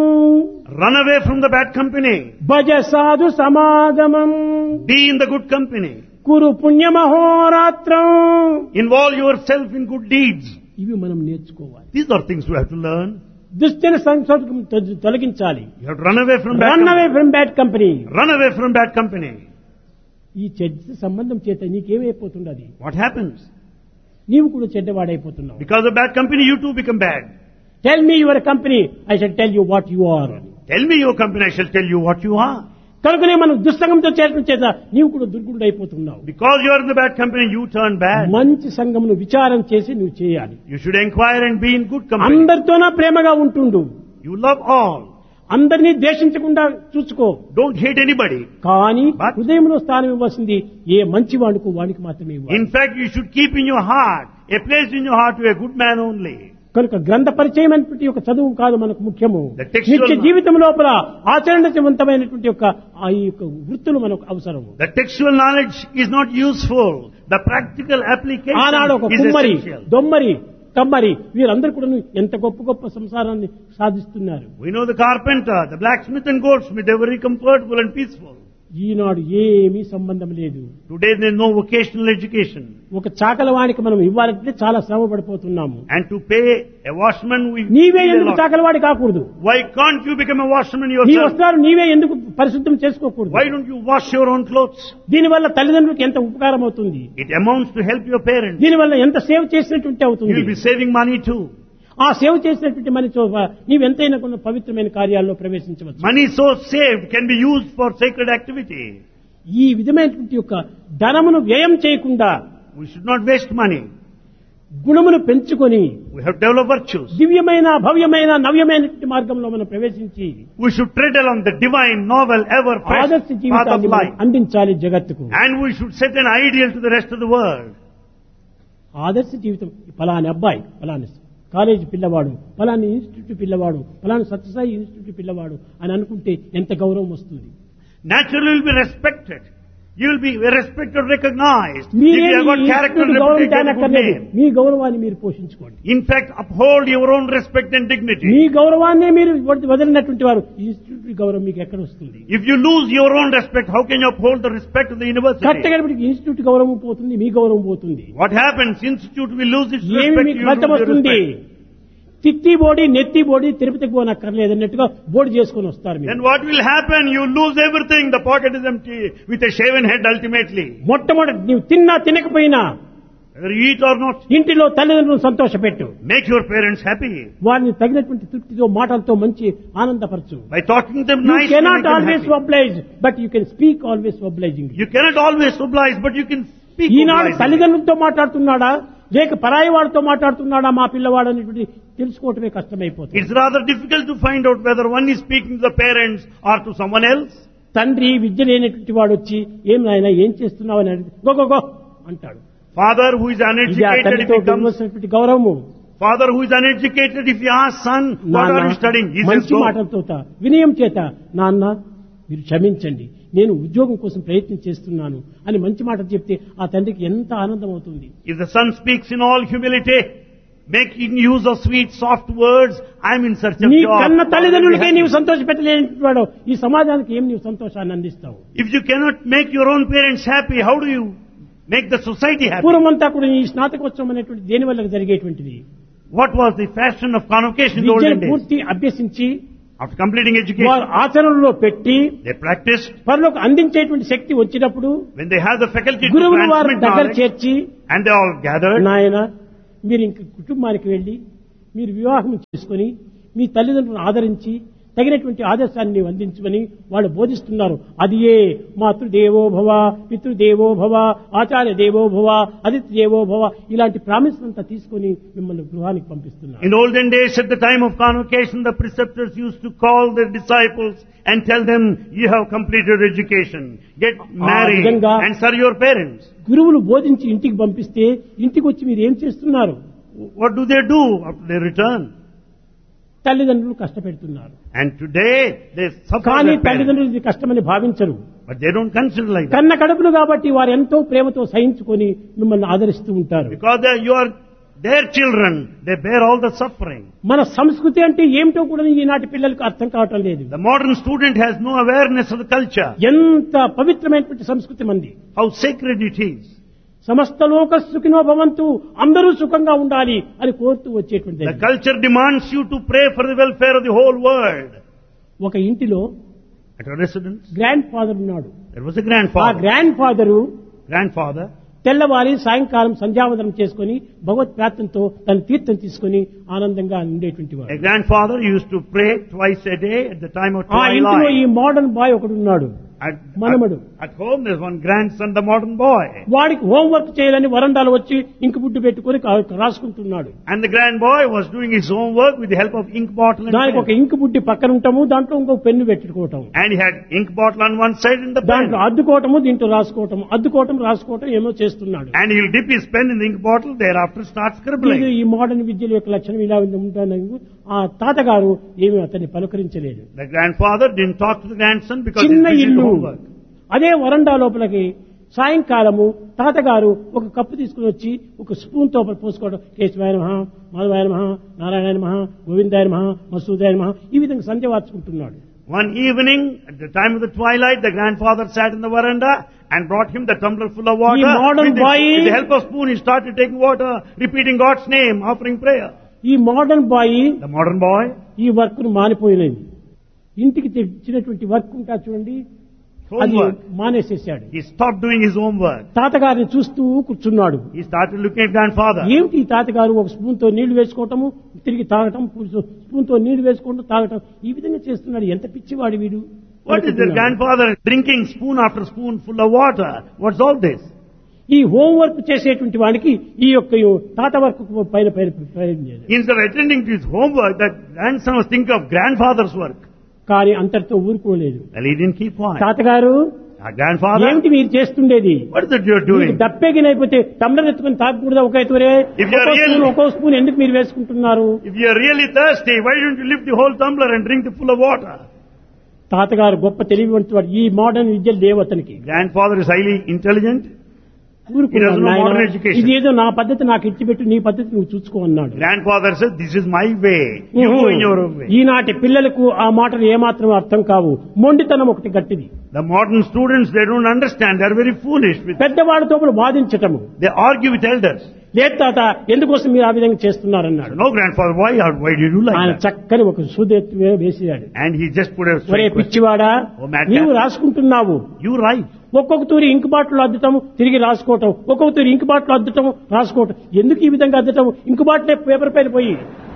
Run away from the bad company. భజ సాధు సమాగమం Be in the good company. Kuru పుణ్యమహోరాత్రం. Involve yourself in good deeds. ఇవి మనం నేర్చుకోవాలి. These are things we have to learn. దుశ్చన సంసర్గం తొలగించాలి. You have to run away from bad run away company. From bad company. Run away from bad company. ఈ చెడ్డ సంబంధం చేత నీకేమైపోతున్నది? What happens? నీవు కూడా చెడ్డవాడైపోతున్నావు. Because of bad company, you too become bad. Tell me your company, I shall tell you what you are. Tell me your company, I shall tell you what you are. కనుకనే మనం దుస్సంగంతో చేరడం చేత నీవు కూడా దుర్గుణుడైపోతున్నావు. Because you are in the bad company, you turn bad. మంచి సంఘమును విచారం చేసి నువ్వు చేయాలి. You should inquire and be in good company. అందరితోనా ప్రేమగా ఉంటుండు. You love all. అందరినీ ద్వేషించకుండా చూసుకో. Don't hate anybody. కానీ But- హృదయంలో స్థానం ఇవ్వాల్సింది ఏ మంచి వాడుకు వానికి మాత్రమే ఇవ్వాలి. In fact, you should keep in your heart, a place in your heart to a good man only. కనుక గ్రంథ పరిచయం అనేటువంటి యొక్క చదువు కాదు మనకు ముఖ్యము. The textual నిత్య knowledge. జీవితం లోపల ఆచరణవంతమైనటువంటి యొక్క ఆ యొక్క వృత్తులు మనకు అవసరము. The textual knowledge is not useful. The practical application ఆనాడు ఒక is కుమ్మరి, essential. దొమ్మరి, కమ్మరి వీరందరూ కూడా ఎంత గొప్ప గొప్ప సంసారాన్ని సాధిస్తున్నారు. We know the carpenter, the blacksmith and goldsmith, they were very comfortable and peaceful. ఈనాడు ఏమీ సంబంధం లేదు. Today there is no vocational education. ఒక చాకలవాడికి మనం ఇవ్వాలంటే చాలా శ్రమ పడిపోతున్నాము. And to pay a washman, we నీవే pay a ఎందుకు lot. చాకలవాడి కాకూడదు? Why can't you become a washman నీ yourself? వస్త్రాలు నీవే ఎందుకు పరిశుద్ధం చేసుకోకూడదు? Why don't you wash your own clothes? దీనివల్ల తల్లిదండ్రులకు ఎంత ఉపకారం అవుతుంది? It amounts to help your parents. దీనివల్ల ఎంత సేవ చేసినట్టు You అవుతుంది? will be saving money too. ఆ సేవ చేసినటువంటి మనతో నీవెంతైనా కొన్ని పవిత్రమైన కార్యాల్లో ప్రవేశించవచ్చు. Money so saved can be used for sacred activity. ఈ విధమైనటువంటి యొక్క ధనమును వ్యయం చేయకుండా We should not waste money. గుణమును పెంచుకొని We have to develop virtues. దివ్యమైన భవ్యమైన నవ్యమైనటువంటి మార్గంలో మనం ప్రవేశించి We should tread along the divine, novel, ever fresh ఆదర్శ path of జీవితాన్ని మనం life. అందించాలి జగత్తుకు. And we should set an ideal to the rest of the world. ఆదర్శ జీవితం పలాని అబ్బాయి, పలాని కాలేజీ పిల్లవాడు, పలాని ఇన్స్టిట్యూట్ పిల్లవాడు, పలాని సత్యసాయి ఇన్స్టిట్యూట్ పిల్లవాడు అని అనుకుంటే ఎంత గౌరవం వస్తుంది. Naturally, you will be respected. You will be respected, recognized. If మీరే you have got me character and institute గౌరవం reputation, good తేనక్కర్లేదు. name. మీ గౌరవాన్ని మీరు పోషించుకోండి. In fact, uphold your own respect and dignity. మీ గౌరవాన్నే మీరు వదిలినటువంటి వారు ఇన్స్టిట్యూట్ గౌరవం మీకు ఎక్కడ వస్తుంది? If you lose your own respect, how can you uphold the respect of the university? కట్టగడపటికి institute గౌరవం పోతుంది, మీ గౌరవం పోతుంది. What happens? Institute will lose its ఏమి respect. మీకు You ఫలితం lose your వస్తుంది? respect. తిత్తి బోడి నెత్తి బోడి తిరుపతికి పోనక్కర్లేదు అన్నట్టుగా బోర్డు చేసుకొని వస్తారు మీరు. Then what will happen? You lose everything. The pocket is empty with a shaven head ultimately. మొట్టమొదటి నీవు తిన్నా తినకపోయినా Whether you eat or not, ఇంటిలో తల్లిదండ్రులను సంతోషపెట్టు. make your parents happy. వారిని తగినటువంటి తృప్తితో మాటలతో మంచి ఆనందపరచు. By talking to them You nicely, cannot make them always happy. oblige, but you can speak always obligingly. You cannot always oblige, but you can speak Eenadu obligingly. తల్లిదండ్రులతో మాట్లాడుతున్నాడా లేక పరాయి వాడితో మాట్లాడుతున్నాడా మా పిల్లవాడు అనేటువంటి తెలుసుకోవటమే కష్టమైపోతుంది. It's rather difficult to find out whether one is speaking to the parents or to someone else. తండ్రి విద్య లేనటువంటి వాడు వచ్చి ఏం నాయనా ఏం చేస్తున్నావు అని అడిగితే గో గో గో అంటాడు. Father who is ఇది ఆ uneducated, if తండ్రితో he comes, ఉండవలసినటువంటి గౌరవము. father who is uneducated, if he asks son, what నాన్న, are you studying? He says, మంచి go. మాటలతో వినయం చేత నాన్న మీరు క్షమించండి నేను ఉద్యోగం కోసం ప్రయత్నం చేస్తున్నాను అని మంచి మాట చెప్తే ఆ తండ్రికి ఎంత ఆనందం అవుతుంది. If the son speaks in all humility, making use of sweet, soft words, I'm in search of నీ job. కన్న తల్లిదండ్రులకే నీవు సంతోషపెట్టలేని వాడు ఈ సమాజానికి ఏం నీవు సంతోషాన్ని అందిస్తావు? If you cannot make your own parents happy, how do you make the society happy? పూర్వమంతా కూడా ఈ స్నాతకోత్సవం అనేటువంటి దేని వల్ల జరిగేటువంటిది? What was the fashion of convocation in the విద్యను olden days? పూర్తి అభ్యసించి After completing education, వారు ఆచరణలో పెట్టి they practiced. వారిలోకి అందించేటువంటి శక్తి వచ్చినప్పుడు When they have the faculty to గురువులు వారి transmit దగ్గర knowledge, చేర్చి, and they all gathered, నాయన మీరు ఇంక కుటుంబానికి వెళ్లి మీరు వివాహం చేసుకుని మీ తల్లిదండ్రులను ఆదరించి తగినటువంటి ఆదర్శాన్ని నీవు అందించమని వాళ్ళు బోధిస్తున్నారు. అది ఏ మాతృదేవో భవ, పితృదేవో భవ, ఆచార్య దేవో భవ, అతిథి దేవో భవ, ఇలాంటి ప్రామిస్ అంతా తీసుకొని మిమ్మల్ని గృహానికి పంపిస్తున్నారు. in olden days at the time of convocation, the preceptors used to call their disciples and tell them, you have completed education, get married విధంగా and serve your parents. గురువులు బోధించి ఇంటికి పంపిస్తే ఇంటికి వచ్చి మీరు ఏం చేస్తున్నారు? What do they do after they return? తల్లిదండ్రులు కష్టపెడుతున్నారు. And today they suffer కానీ their parents, తల్లిదండ్రులు ఇది కష్టమని భావించరు. but they don't consider like that. కన్న కడుపులు కాబట్టి వారు ఎంతో ప్రేమతో సహించుకొని మిమ్మల్ని ఆదరిస్తూ ఉంటారు. Because you are their children, they bear all the suffering. మన సంస్కృతి అంటే ఏమిటో కూడా ఈనాటి పిల్లలకు అర్థం కావటం లేదు. The modern student has no awareness of the culture, ఎంత పవిత్రమైనటువంటి సంస్కృతి మంది. how sacred it is. సమస్త లోక సుఖినో భవంతు, అందరూ సుఖంగా ఉండాలి అని కోరుతూ వచ్చేటువంటి The culture demands you to pray for the welfare of the whole world. ఒక ఇంటిలో At a residence, grand father ఉన్నాడు. there was a ఆ grandfather. గ్రాండ్ ఫాదరు Grandfather తెల్లవారి సాయంకాలం సంధ్యావందనం చేసుకుని భగవత్ ప్రార్థనతో తన తీర్థం తీసుకుని ఆనందంగా ఉండేటువంటి A వాడు. grandfather used to pray twice a day at the time of ఆ ఇంటిలో ఈ twilight. మోడర్న్ బాయ్ ఒకడు ఉన్నాడు, మనమడు. At home there's one grandson, the modern boy. వాడికి హోంవర్క్ చేయాలని వరండాలో వచ్చి ఇంకు బుడ్డు పెట్టుకుని రాసుకుంటున్నాడు. And the grand boy was doing his homework with the help of ink bottle and దానికి ఒక pen. ఇంకు బుడ్డి పక్కన ఉంటాము, దాంట్లో ఇంకో పెన్ను పెట్టుకోవటం, And he had ink bottle on one side and the pen. దాంట్లో అద్దుకోవటము, దీంట్లో రాసుకోవటం, అద్దుకోవటం రాసుకోవటం ఏమో చేస్తున్నాడు. And he'll dip his pen in the ink bottle, thereafter start ఇది scribbling. ఈ మోడర్న్ విద్యల యొక్క లక్షణం ఇలా ఉంటాను. ఆ తాతగారు ఏమీ అతన్ని పలకరించలేదు. The grandfather didn't talk to the grandson because he's చిన్న busy with ఇల్లు, homework. అదే వరండా లోపలికి సాయంకాలము తాతగారు ఒక కప్పు తీసుకుని వచ్చి ఒక స్పూన్ తో పోసుకోవడం, కేశవాయ నమః, మాధవాయ నమః, నారాయణ నమః, గోవిందాయ నమః, మసూదాయ నమః, ఈ విధంగా సంధ్య వార్చుకుంటున్నాడు. One evening, at the time of the twilight, the grandfather sat in the veranda and brought him the tumbler full of water. ఈ modern boy- With the help of spoon, he started taking water, repeating God's name, offering prayer. ఈ modern bye The modern boy, ఈ వర్క్ ను మానిపోయినది. ఇంటికి తెచ్చినటువంటి వర్క్ ఉంటా చూడండి, అది homework, మానేసేసాడు. he stopped doing his homework. తాతగారిని చూస్తూ కూర్చున్నాడు. He started looking at grandfather. ఏమిటి ఈ తాతగారు ఒక స్పూన్ తో నీళ్లు వేసుకోవటము, తిరిగి తాగటం, స్పూన్ తో నీళ్లు వేసుకోవటం, తాగటం, ఈ విధంగా చేస్తున్నాడు. ఎంత పిచ్చివాడు వీడు. What is the grandfather drinking spoon after spoon full of water? What's all this? ఈ హోంవర్క్ చేసేటువంటి వాడికి ఈ యొక్క తాత వర్క్ పైన లేదు. Instead of attending to his homework, the grandson was thinking of grandfather's work. కానీ అంతటితో ఊరుకోలేదు. Well, he didn't keep quiet. తాతగారు Our grandfather, ఏమిటి మీరు చేస్తుండేది? what is it you're doing? దప్పెగినైపోతే టమ్లర్ ఎత్తుకుని తాగకూడదా? ఒక ఎత్తురే If you are really- ఒక్కో స్పూన్ ఎందుకు మీరు వేసుకుంటున్నారు? If you are really thirsty, why don't you lift the whole tumbler and drink the full of water? తాతగారు గొప్ప తెలివివంతుడు. ఈ మోడర్న్ విద్యలు లేవు అతనికి. Grandfather is highly intelligent. ఊరుకున్నాడు. He doesn't know నాయనా, modern education. ఇది ఏదో నా పద్ధతి నాకు ఇచ్చిపెట్టు, నీ పద్ధతి నువ్వు చూసుకో అన్నాడు. Grandfather said, this is my way. You go in your own way. ఈనాటి పిల్లలకు ఆ మాటలు ఏమాత్రం అర్థం కావు. మొండితనం ఒకటి గట్టిది. The modern students, they don't understand. They are very foolish. పెద్దవాడితో వాదించటము. They argue with elders. లేదు తాత, ఎందుకోసం మీరు ఆ విధంగా చేస్తున్నారన్నాడు. No, grandfather, why did you like ఆయన that? చక్కని ఒక సూదెత్తి వేసాడు. And he just put a ఒరే straight question. పిచ్చివాడా, ఓ madman. నీవు రాసుకుంటున్నావు. You write. ఒక్కొక్క తూరి ఇంకు బాటిల్ అద్దటం, తిరిగి రాసుకోవటం, ఒక్కొక్క తూరి ఇంకు బాటిల్ అద్దటం, రాసుకోవటం. ఎందుకు ఈ విధంగా అద్దటం? ఇంకు బాటిలే పేపర్ పైన పోయి.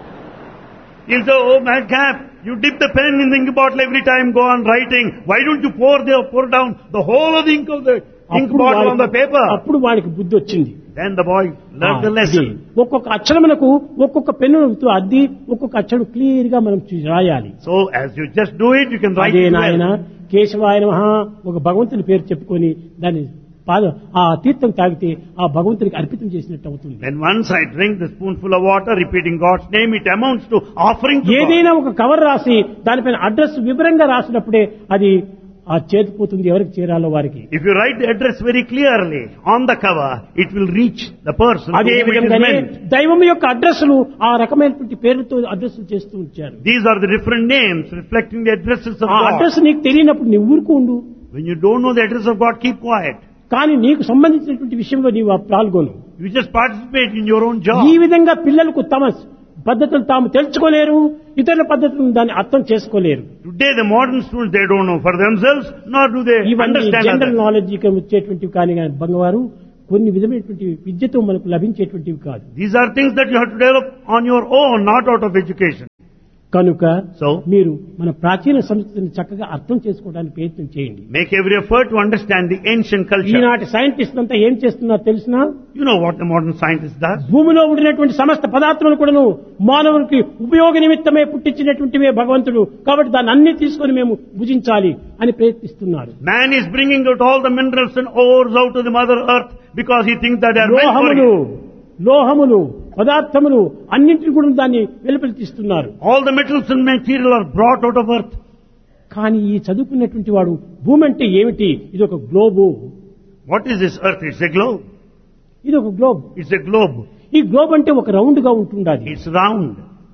He'll say, oh madcap, you dip the pen in the ink bottle every time, go on writing. Why don't you pour down the whole of the ink of the ink bottle on the paper? అప్పుడు వాడికి బుద్ధి వచ్చింది. Then the boy learned the lesson. ఒక్కొక్క అక్షరమునకు ఒక్కొక్క పెన్నుతో అద్ది ఒక్కొక్క అక్షరం క్లియర్ గా మనం రాయాలి. So as you just do it, you can write అదే it నాయన well. కేశవాయ నమః ఒక భగవంతుని పేరు చెప్పుకొని దాన్ని ఆ తీర్థం తాగితే ఆ భగవంతునికి అర్పితం చేసినట్టు అవుతుంది. When once I drink the spoonful of water, repeating God's name, it amounts to offering to God. ఏదైనా ఒక కవర్ రాసి దానిపైన అడ్రస్ వివరంగా రాసినప్పుడే అది ఆ చేతిపోతుంది ఎవరికి చేరాలో వారికి. If you write the address very clearly on the cover, it will reach the person అదే whom it is విధంగానే meant. దైవం యొక్క అడ్రస్సులు ఆ రకమైనటువంటి పేర్లతో అడ్రస్సులు చేస్తూ ఉంచారు. These are the different names reflecting the addresses of ఆ God. అడ్రస్ నీకు తెలియనప్పుడు నువ్వు ఊరుకు ఉండు. When you don't know the address of God, keep quiet. కానీ నీకు సంబంధించినటువంటి విషయంలో నీవు పాల్గొను. You just participate in your own job. ఈ విధంగా పిల్లలకు తమ పద్ధతులు తాము తెలుసుకోలేరు, ఇతరుల పద్ధతులను దాన్ని అర్థం చేసుకోలేరు. Today the modern students, they don't know for themselves, nor do they ఇవన్నీ understand జనరల్ others. నాలెడ్జ్ వచ్చేటువంటివి కానీ బంగవారు కొన్ని విధమైనటువంటి విద్యతో మనకు లభించేటువంటివి కాదు. These are things that you have to develop on your own, not out of education. కనుక So, మీరు మన ప్రాచీన సంస్కృతిని చక్కగా అర్థం చేసుకోవడానికి ప్రయత్నం చేయండి. make every effort to understand the ancient culture. ఈనాటి సైంటిస్ట్ అంతా ఏం చేస్తున్నారో తెలిసినా, You know what the modern scientist does? భూమిలో ఉండినటువంటి సమస్త పదార్థాలను కూడాను మానవునికి ఉపయోగ నిమిత్తమే పుట్టించినటువంటివే భగవంతుడు, కాబట్టి దాన్ని అన్ని తీసుకొని మేము భుజించాలి అని ప్రయత్నిస్తున్నారు. Man is bringing out all the minerals and ores out of the mother earth because he thinks that they are meant for him. లోహములు పదార్థములు అన్నింటిని కూడా దాన్ని వెలుపలిస్తున్నారు. All the metals and material are brought out of earth. కానీ ఈ చదువుకున్నటువంటి వాడు భూమి అంటే ఏమిటి, ఇది ఒక globe, What is this earth? It's a globe. ఇది ఒక గ్లోబ్. It's a globe. ఈ గ్లోబ్ అంటే ఒక రౌండ్ గా ఉంటుండాలి. It's round.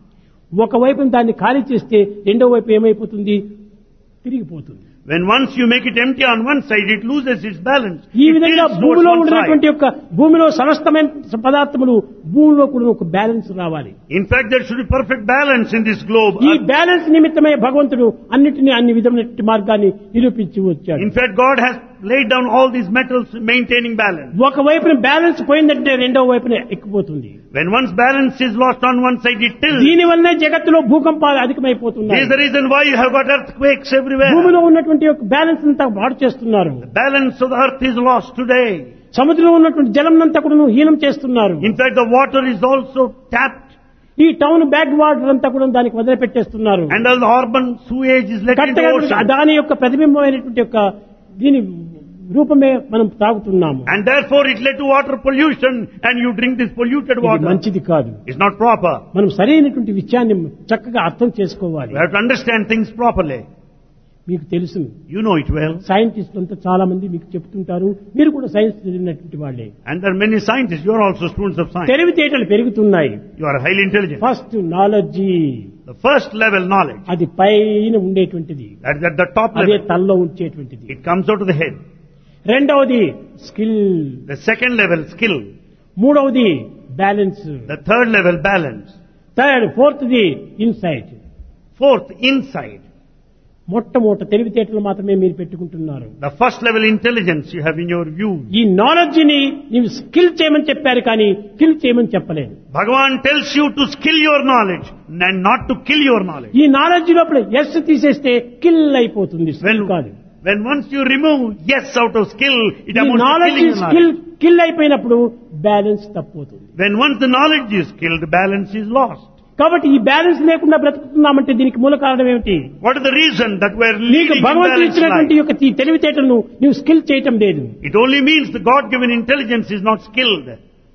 ఒకవైపు దాన్ని ఖాళీ చేస్తే రెండో వైపు ఏమైపోతుంది, తిరిగిపోతుంది. When once you make it empty on one side, it loses its balance. ఈ It విధంగా tilts towards భూమిలో one ఉన్నటువంటి side. యొక్క భూమిలో సమస్తమైన పదార్థములు భూమిలో కూడా ఒక బ్యాలెన్స్ రావాలి. In fact, there should be perfect balance in this globe. ఈ బ్యాలెన్స్ నిమిత్తమే భగవంతుడు అన్నిటినీ అన్ని విధమైన మార్గాన్ని నిరూపించి వచ్చాడు. In fact, God has laid down all these metals maintaining balance. ఒక వైపున బ్యాలెన్స్ పోయిందంటే రెండో వైపున ఎక్కిపోతుంది. When one's balance is lost on one side, it tilts. దీని వల్లనే జగత్తులో భూకంపాలు This అధికమైపోతున్నాయి. is the reason why you have got earthquakes everywhere. భూమిలో ఉన్నటువంటి యొక్క బ్యాలెన్స్ అంతా పాడు చేస్తున్నారు. The balance of the earth is lost today. సముద్రంలో ఉన్నటువంటి జలం అంతా కూడా హీనం చేస్తున్నారు. In fact, the water is also tapped. ఈ టౌన్ బ్యాక్ వాటర్ అంతా కూడా దానికి వదిలిపెట్టేస్తున్నారు. And all the urban sewage is let into the ocean. దాని యొక్క ప్రతిబింబమైనటువంటి యొక్క దీని రూపమే మనం తాగుతున్నాము. And therefore it led to water pollution, and you drink this polluted ఇది water. మంచిది కాదు. It's not proper. మనం సరైనటువంటి విషయాన్ని చక్కగా అర్థం చేసుకోవాలి. We have to understand things properly. మీకు తెలుసు, You know it well. సైంటిస్టులు అంతా చాలా మంది మీకు చెప్తుంటారు, మీరు కూడా సైన్స్ చదివినటువంటి వాళ్ళే. And there are many scientists. You are also students of science. తెలివితేటలు పెరుగుతున్నాయి. You are highly intelligent. First knowledge, The first level knowledge, అది పైన ఉండేటువంటిది, that is at the top అదే level. తలలో ఉంచేటువంటిది. It comes out of the head. రెండవది skill, The second level, skill. మూడవది balance, The third level, balance. ఫోర్త్ది insight. Fourth, insight. మొట్టమొదట తెలివితేటలు మాత్రమే మీరు పెట్టుకుంటున్నారు. The first level intelligence you have in your view. ఈ నాలెడ్జ్ ని నీవు స్కిల్ చేయమని చెప్పారు కానీ కిల్ చేయమని చెప్పలేదు. Bhagavan tells you to skill your knowledge and not to kill your knowledge. ఈ నాలెడ్జ్ లోపల ఎస్ తీసేస్తే కిల్ అయిపోతుంది, స్కిల్ కాదు. When once you remove yes out of skill, it ఈ amounts to knowledge killing the skill knowledge. Kill అయిపోయినప్పుడు బ్యాలెన్స్ తప్పుతుంది. When once the knowledge is killed, balance is lost. కాబట్టి ఈ బ్యాలెన్స్ లేకుండా బ్రతుకుతున్నామంటే దీనికి మూల కారణం ఏమిటి? What is the reason that we are నీకు leading భగవంతుడు imbalanced ఇచ్చినటువంటి life? యొక్క ఈ తెలివితేటలను నీవు స్కిల్ చేయటం లేదు. It only means the God-given intelligence is not skilled.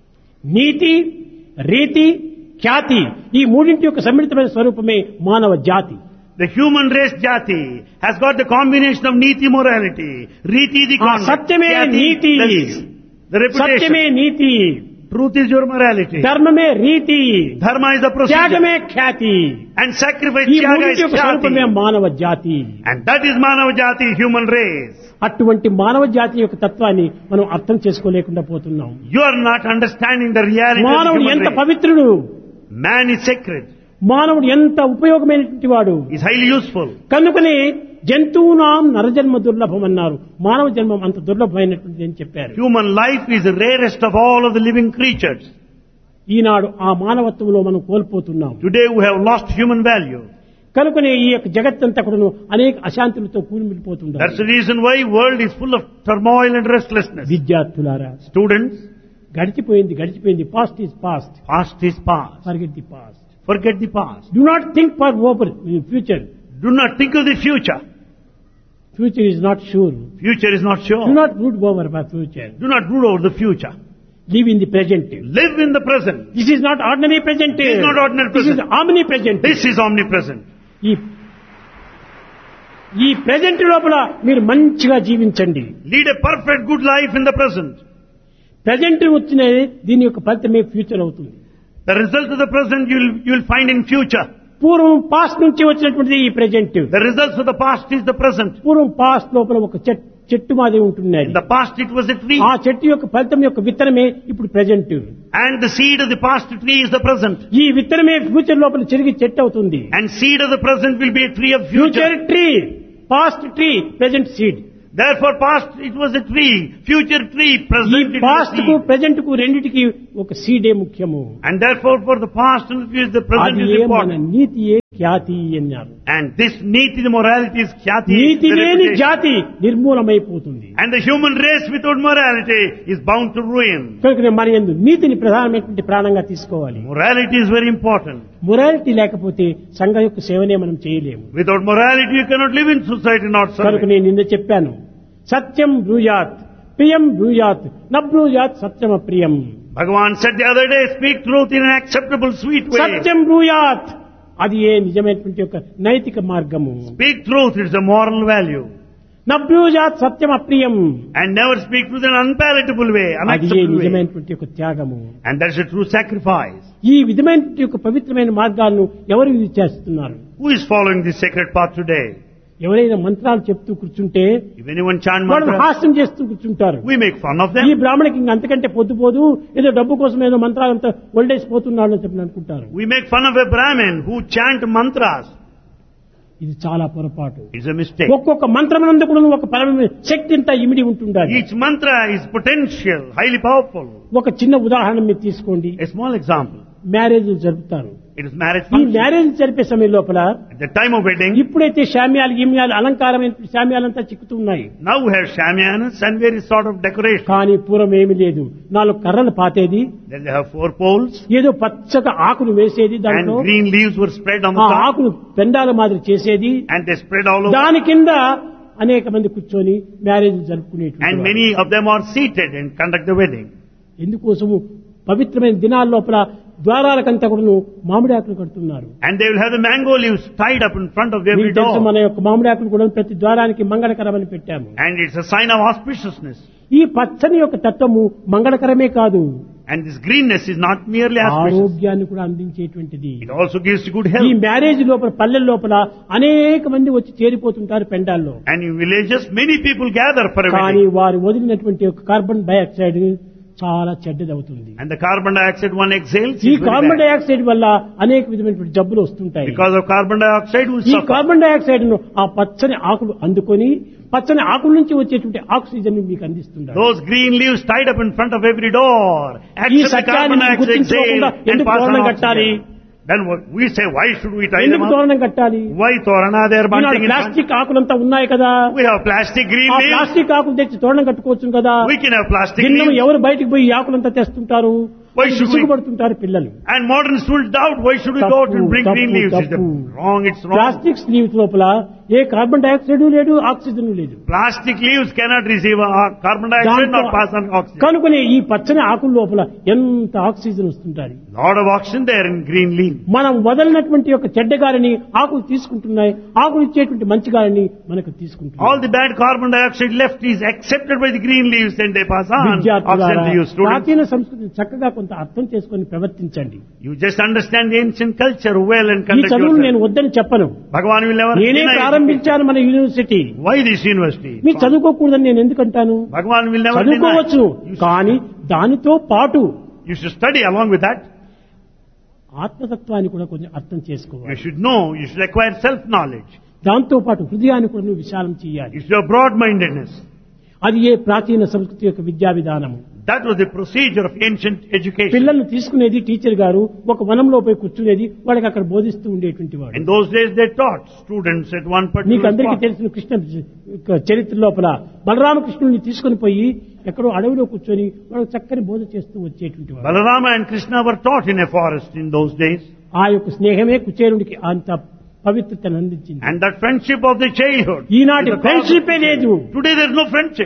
నీతి, రీతి, ఖ్యాతి ఈ మూడింటి యొక్క సమ్మిళితమైన స్వరూపమే మానవ జాతి. The human race jati has got the combination of niti morality, riti the conduct, సత్యమే నీతి, the సత్యమే reputation, NITI, truth is your morality, ధర్మమే రీతి, dharma is the త్యాగమే procedure, Khyati. and sacrifice ఈ tyaga మూడింటి is యొక్క స్వరూపమే jati. మానవ జాతి. And that is Manava Jati, human race. అటువంటి మానవ జాతి యొక్క తత్వాన్ని మనం అర్థం చేసుకోలేకుండా పోతున్నాం. You are not understanding the reality of the మానవుడు human ఎంత race. పవిత్రుడు, Man is sacred, మానవుడు ఎంత ఉపయోగమైనటువంటి వాడు. is highly useful. కనుకనే జంతువునాం నరజన్మ దుర్లభం అన్నారు. మానవ జన్మం అంత దుర్లభమైనటువంటిది అని చెప్పారు. Human life is the rarest of all of the living creatures. ఈనాడు ఆ మానవత్వంలో మనం కోల్పోతున్నాం. Today we have lost human value. కనుకనే ఈ యొక్క జగత్తంతా కూడాను అనేక అశాంతులతో కూలిమిలిపోతున్నారు. That's the reason why world is full of turmoil and restlessness. విద్యార్థులారా, Students, గడిచిపోయింది. Past is past, past is past. Forget the past. Forget the past. Do not think for future. Do not think of the future. Future is not sure. Future is not Do sure. not brood over for future. Do not brood over the future. Live in the present. Live in the present. This is not ordinary present. This is not ordinary This is present. omnipresent. This is omnipresent. ఈ ఈ ప్రెజెంట్ లోపల మీరు మంచిగా జీవించండి. Lead a perfect good life in the present. Present వచ్చిన దీని యొక్క ఫలితమే ఫ్యూచర్ అవుతుంది. The result of the present you will find in future. పూర్వం పాస్ట్ నుంచి వచ్చినటువంటిది ఈ present. The results of the past is the present. పూర్వం పాస్ట్ లోపల ఒక చెట్టు మాదిరి ఉంటున్నది. In the past it was a tree. ఆ చెట్టు యొక్క ఫలితం యొక్క విత్తనమే ఇప్పుడు present. And the seed of the past tree is the present. ఈ విత్తనమే ఫ్యూచర్ లోపల చిరిగి చెట్టు అవుతుంది. And seed of the present will be a tree of future. Future tree, past tree, present seed. Therefore past it was a tree, future tree, ఈ present it was past a కు seed. ప్రెజెంట్ కు రెండిటికి ఒక సీడే ముఖ్యము. And therefore for the past and the future the present అది is ఏ మన important. నీతియే ఖ్యాతి అన్నారు. And this niti, the morality is khyati. NITI the లేని reputation. జాతి నిర్మూలమైపోతుంది. And the human race without morality is bound to ruin. కనుక మన యందు నీతిని ప్రధానమైనటువంటి ప్రాణంగా తీసుకోవాలి. Morality is very important. Morality లేకపోతే సంఘం యొక్క సేవనే మనం చేయలేము. Without morality you cannot live in society, not కనుక serve. నేను నిన్న చెప్పాను, సత్యం బ్రూయాత్ ప్రియం బ్రూయాత్ న బ్రూయాత్ సత్యం అప్రియం. Bhagavan said the other day, speak truth in an acceptable, sweet way. సత్యం బ్రూయాత్ అది ఏ నిజమైనటువంటి యొక్క నైతిక మార్గము. Speak truth, it's a moral value. న బ్రూయాత్ సత్యం అప్రియం And never speak truth in an unpalatable way, అది ఏ unacceptable way. నిజమైనటువంటి యొక్క త్యాగము. And that's a true sacrifice. ఈ విధమైనటువంటి యొక్క పవిత్రమైన మార్గాలను ఎవరు ఇది చేస్తున్నారు? Who is following this sacred path today? ఎవరైనా మంత్రాలు చెప్తూ కూర్చుంటే If anyone chant వాళ్ళు mantra, హాస్యం చేస్తూ కూర్చుంటారు. we make fun of ఈ them. బ్రాహ్మణికి ఇంక అంతకంటే పొద్దుపోదు, ఏదో డబ్బు కోసం ఏదో మంత్రాలంతా ఒళ్ళేసిపోతున్నాడు అని చెప్పి అనుకుంటారు. We make fun of a Brahmin who chant mantras. ఇది చాలా పొరపాటు. It's a mistake. ఒక్కొక్క మంత్రమునందు కూడా ఒక పరమ శక్తి అంతా ఇమిడి ఉంటుండాలి. Each mantra is potential, highly powerful. ఒక చిన్న ఉదాహరణ మీరు తీసుకోండి. A small example. మ్యారేజ్ జరుపుతారు. It is marriage ఈ function. మ్యారేజ్ జరిపే సమయం లోపల At the time of wedding, ఇప్పుడైతే శామ్యాలు గిమ్యాలు అలంకారమైన శామ్యాలంతా చిక్కుతూ ఉన్నాయి. now we have shamianas and various sort of decoration. కానీ పూర్వం ఏమీ లేదు. 4 కర్రలు పాతేది, Then they have 4 poles ఏదో పచ్చగా ఆకులు వేసేది, and దాంట్లో green leaves were spread on ఆ the top ఆకులు పెండాల మాదిరి చేసేది, and they spread all over. దాని కింద అనేక మంది కూర్చొని marriage జరుపుకునేటువంటి And many of them are seated and conduct the wedding. ఎందుకోసము పవిత్రమైన దినాల లోపల ద్వారాలకంతా కూడా మామిడి ఆకులు కడుతున్నారు. And they will have the mango leaves tied up in front of every మీకు తెలుసు, door. మన యొక్క మామిడి ఆకులు కూడా ప్రతి ద్వారానికి మంగళకరమని పెట్టాము. And it's a sign of auspiciousness. ఈ పచ్చని యొక్క తత్వము మంగళకరమే కాదు, And this greenness is not merely auspicious. ఆరోగ్యాన్ని కూడా అందించేటువంటిది. It also gives good ఈ health. మ్యారేజ్ లోపల పల్లెల లోపల అనేక మంది వచ్చి చేరిపోతుంటారు పెండాల్లో. And in villages, many people gather for a కానీ wedding. వారు వదిలినటువంటి యొక్క కార్బన్ డైఆక్సైడ్ చాలా చెడ్డది అవుతుంది. And the carbon dioxide one exhales ఈ is very carbon bad. Dioxide వల్ల అనేక విధమైనటువంటి జబ్బులు వస్తుంటాయి. Because of carbon dioxide, we ఈ suffer. కార్బన్ డైఆక్సైడ్ ను ఆ పచ్చని ఆకులు అందుకొని పచ్చని ఆకుల నుంచి వచ్చేటువంటి ఆక్సిజన్ మీకు అందిస్తుంటారు. Those green leaves tied up in front of every door ఈ accept the సత్యాన్ని carbon dioxide గుర్తించుకోకుండా exhale and ఎందుకు pass on తోరణం కట్టాలి? oxygen. Then we say, why should we tie them ఎందుకు up? తోరణం కట్టాలి? Why torana? They are Eenadu bunting in front. Plastic ఆకులంతా ఉన్నాయి కదా, We have plastic green ఆ leaves. ప్లాస్టిక్ ఆకులు తెచ్చి తోరణం కట్టుకోవచ్చు కదా. We can have plastic గిన్నె leaves. ఎవరు బయటికి పోయి ఈ ఆకులంతా తెస్తుంటారు? Why should we- విసుగుపడుతుంటారు పిల్లలు. And modern students doubt, why should we go out and bring green leaves? It's తప్పు. wrong, it's wrong. Plastic sleeves లోపల ఏ కార్బన్ డైఆక్సైడ్ లేదు, ఆక్సిజన్ లేదు. Plastic leaves cannot receive carbon dioxide nor pass on oxygen. కనుకనే ఈ పచ్చని ఆకుల లోపల ఎంత ఆక్సిజన్ వస్తుంటారు. Lot of oxygen there in green leaf. మనం వదలినటువంటి యొక్క చెడ్డ గాలిని ఆకులు తీసుకుంటున్నాయి, ఆకులు ఇచ్చేటువంటి మంచి గాలిని మనకు All తీసుకుంటున్నాయి. the bad carbon dioxide left is accepted by the green leaves and they pass on oxygen విద్యార్థులారా, to you students. ప్రాచీన సంస్కృతిని చక్కగా కొంత అర్థం చేసుకొని ప్రవర్తించండి. You just understand the ancient culture well and ఈ conduct చదువులు నేను yourself. వద్దని చెప్పను. Bhagavan will never నేనే deny it. ప్రారంభించాను మన యూనివర్సిటీ. Why this university? మీరు చదువుకోకూడదని నేను ఎందుకంటాను? Bhagavan will never deny. చదువుకోవచ్చు, కానీ దానితో పాటు You should study along with that. ఆత్మతత్వాన్ని కూడా కొంచెం అర్థం You చేసుకోవాలి. should know, you should acquire self-knowledge. దాంతో పాటు హృదయాన్ని కూడా నువ్వు విశాలం చేయాలి. You should have broad-mindedness. అది ఏ ప్రాచీన సంస్కృతి యొక్క విద్యా విధానము. That was the procedure of ancient education. పిల్లల్ని తీసుకునేది టీచర్ గారు ఒక వనంలో పోయి కూర్చునేది, వాళ్ళకి అక్కడ బోధిస్తూ ఉండేటువంటి వాడు. In those days they taught students at one మీకు particular అందరికీ spot. తెలిసిన కృష్ణ చరిత్ర లోపల బలరామకృష్ణుని తీసుకుని పోయి ఎక్కడో అడవిలో కూర్చొని వాళ్ళకి చక్కని బోధ చేస్తూ వచ్చేటువంటి వాడు. Balarama and Krishna were taught in a forest in those days. ఆ యొక్క స్నేహమే కుచేరుడికి అంత పవిత్రతను అందించింది. And that friendship of the childhood. ఈనాటి is the cause of- ఫ్రెండ్షిపే లేదు. Today there is no friendship.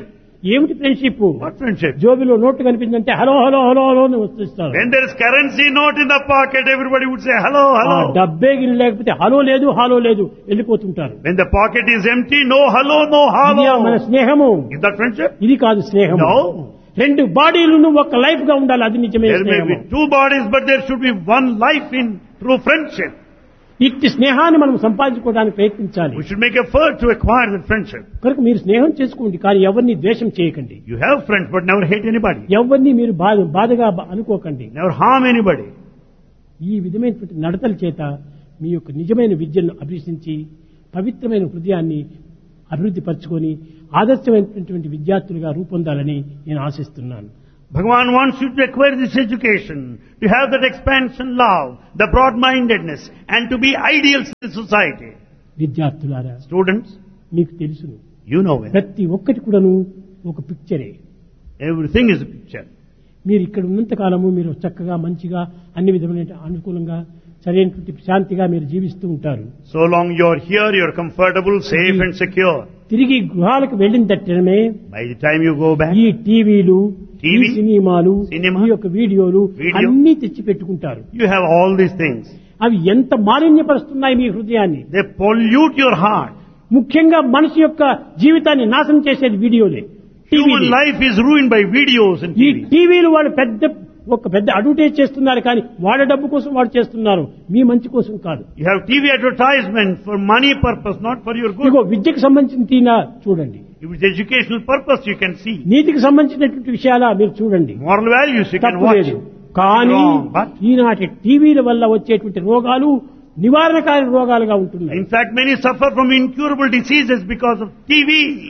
ఏమిటి friendship? What friendship? జోబిలో note కనిపిందంటే hello hello hello hello అని వస్తారు. When there is currency note in the pocket, everybody would say hello, ఆ hello. డబ్బే గిరి లేకపోతే హలో లేదు హాలో లేదు వెళ్ళిపోతుంటారు. When the pocket is empty, no hello, no ఇది మన hello. స్నేహము. Is that friendship? ఇది కాదు స్నేహం. No. రెండు బాడీలను ఒక లైఫ్ గా ఉండాలి, అది నిజమైన There may స్నేహము. be two bodies, but there should be one life in true friendship. ఇట్టి స్నేహాన్ని మనం సంపాదించుకోవడానికి ప్రయత్నించాలి. We should make effort to acquire that friendship. కనుక మీరు స్నేహం చేసుకోండి, కానీ ఎవరిని ద్వేషం చేయకండి. You have friends, but never hate anybody. ఎవరిని మీరు బాధగా అనుకోకండి. Never harm anybody. ఈ విధమైనటువంటి నడతల చేత మీ యొక్క నిజమైన విద్యను అభ్యసించి పవిత్రమైన హృదయాన్ని అభివృద్ధి పరచుకొని ఆదర్శమైనటువంటి విద్యార్థులుగా రూపొందాలని నేను ఆశిస్తున్నాను. Bhagavan wants you to acquire this education, to have that expansion love, the broad-mindedness, and to be ideals in society. విద్యార్థులారా, Students, మీకు తెలుసును, you know it. ప్రతి ఒక్కటి కూడాను ఒక పిక్చరే. Everything is a picture. మీరు ఇక్కడ ఉన్నంత కాలము మీరు చక్కగా మంచిగా అన్ని విధమైన అనుకూలంగా సరైనటువంటి శాంతిగా మీరు జీవిస్తూ ఉంటారు. So long you are here, you are comfortable, safe and secure. తిరిగి గృహాలకు వెళ్ళిన తట్టమే By the time you go back, ఈ టీవీలు, ఈ TV, సినిమాలు, cinema, ఈ యొక్క వీడియోలు video, అన్ని తెచ్చి పెట్టుకుంటారు. you have all these things. అవి ఎంత మాలిన్యపరుస్తున్నాయి మీ హృదయాన్ని. They pollute your heart. ముఖ్యంగా మనిషి యొక్క జీవితాన్ని నాశనం చేసేది వీడియోలే, Human టీవీలే. life is ruined by videos and ఈ TV. టీవీలు వాళ్ళు పెద్ద అడ్వర్టైజ్ చేస్తున్నారు, కానీ వాళ్ళ డబ్బు కోసం వాళ్ళు చేస్తున్నారు, మీ మంచి కోసం కాదు. You have TV advertisement for money purpose, not for your good. ఇదిగో విద్యకు సంబంధించిన తీనా చూడండి, If it's educational purpose, you can see. నీతికి సంబంధించినటువంటి విషయాలా మీరు చూడండి, Moral values, you can తప్పు watch. లేదు. కానీ Wrong, but ఈనాటి టీవీల వల్ల వచ్చేటువంటి రోగాలు నివారణకారి రోగాలుగా ఉంటున్నాయి. in fact, many suffer from incurable diseases because of TV.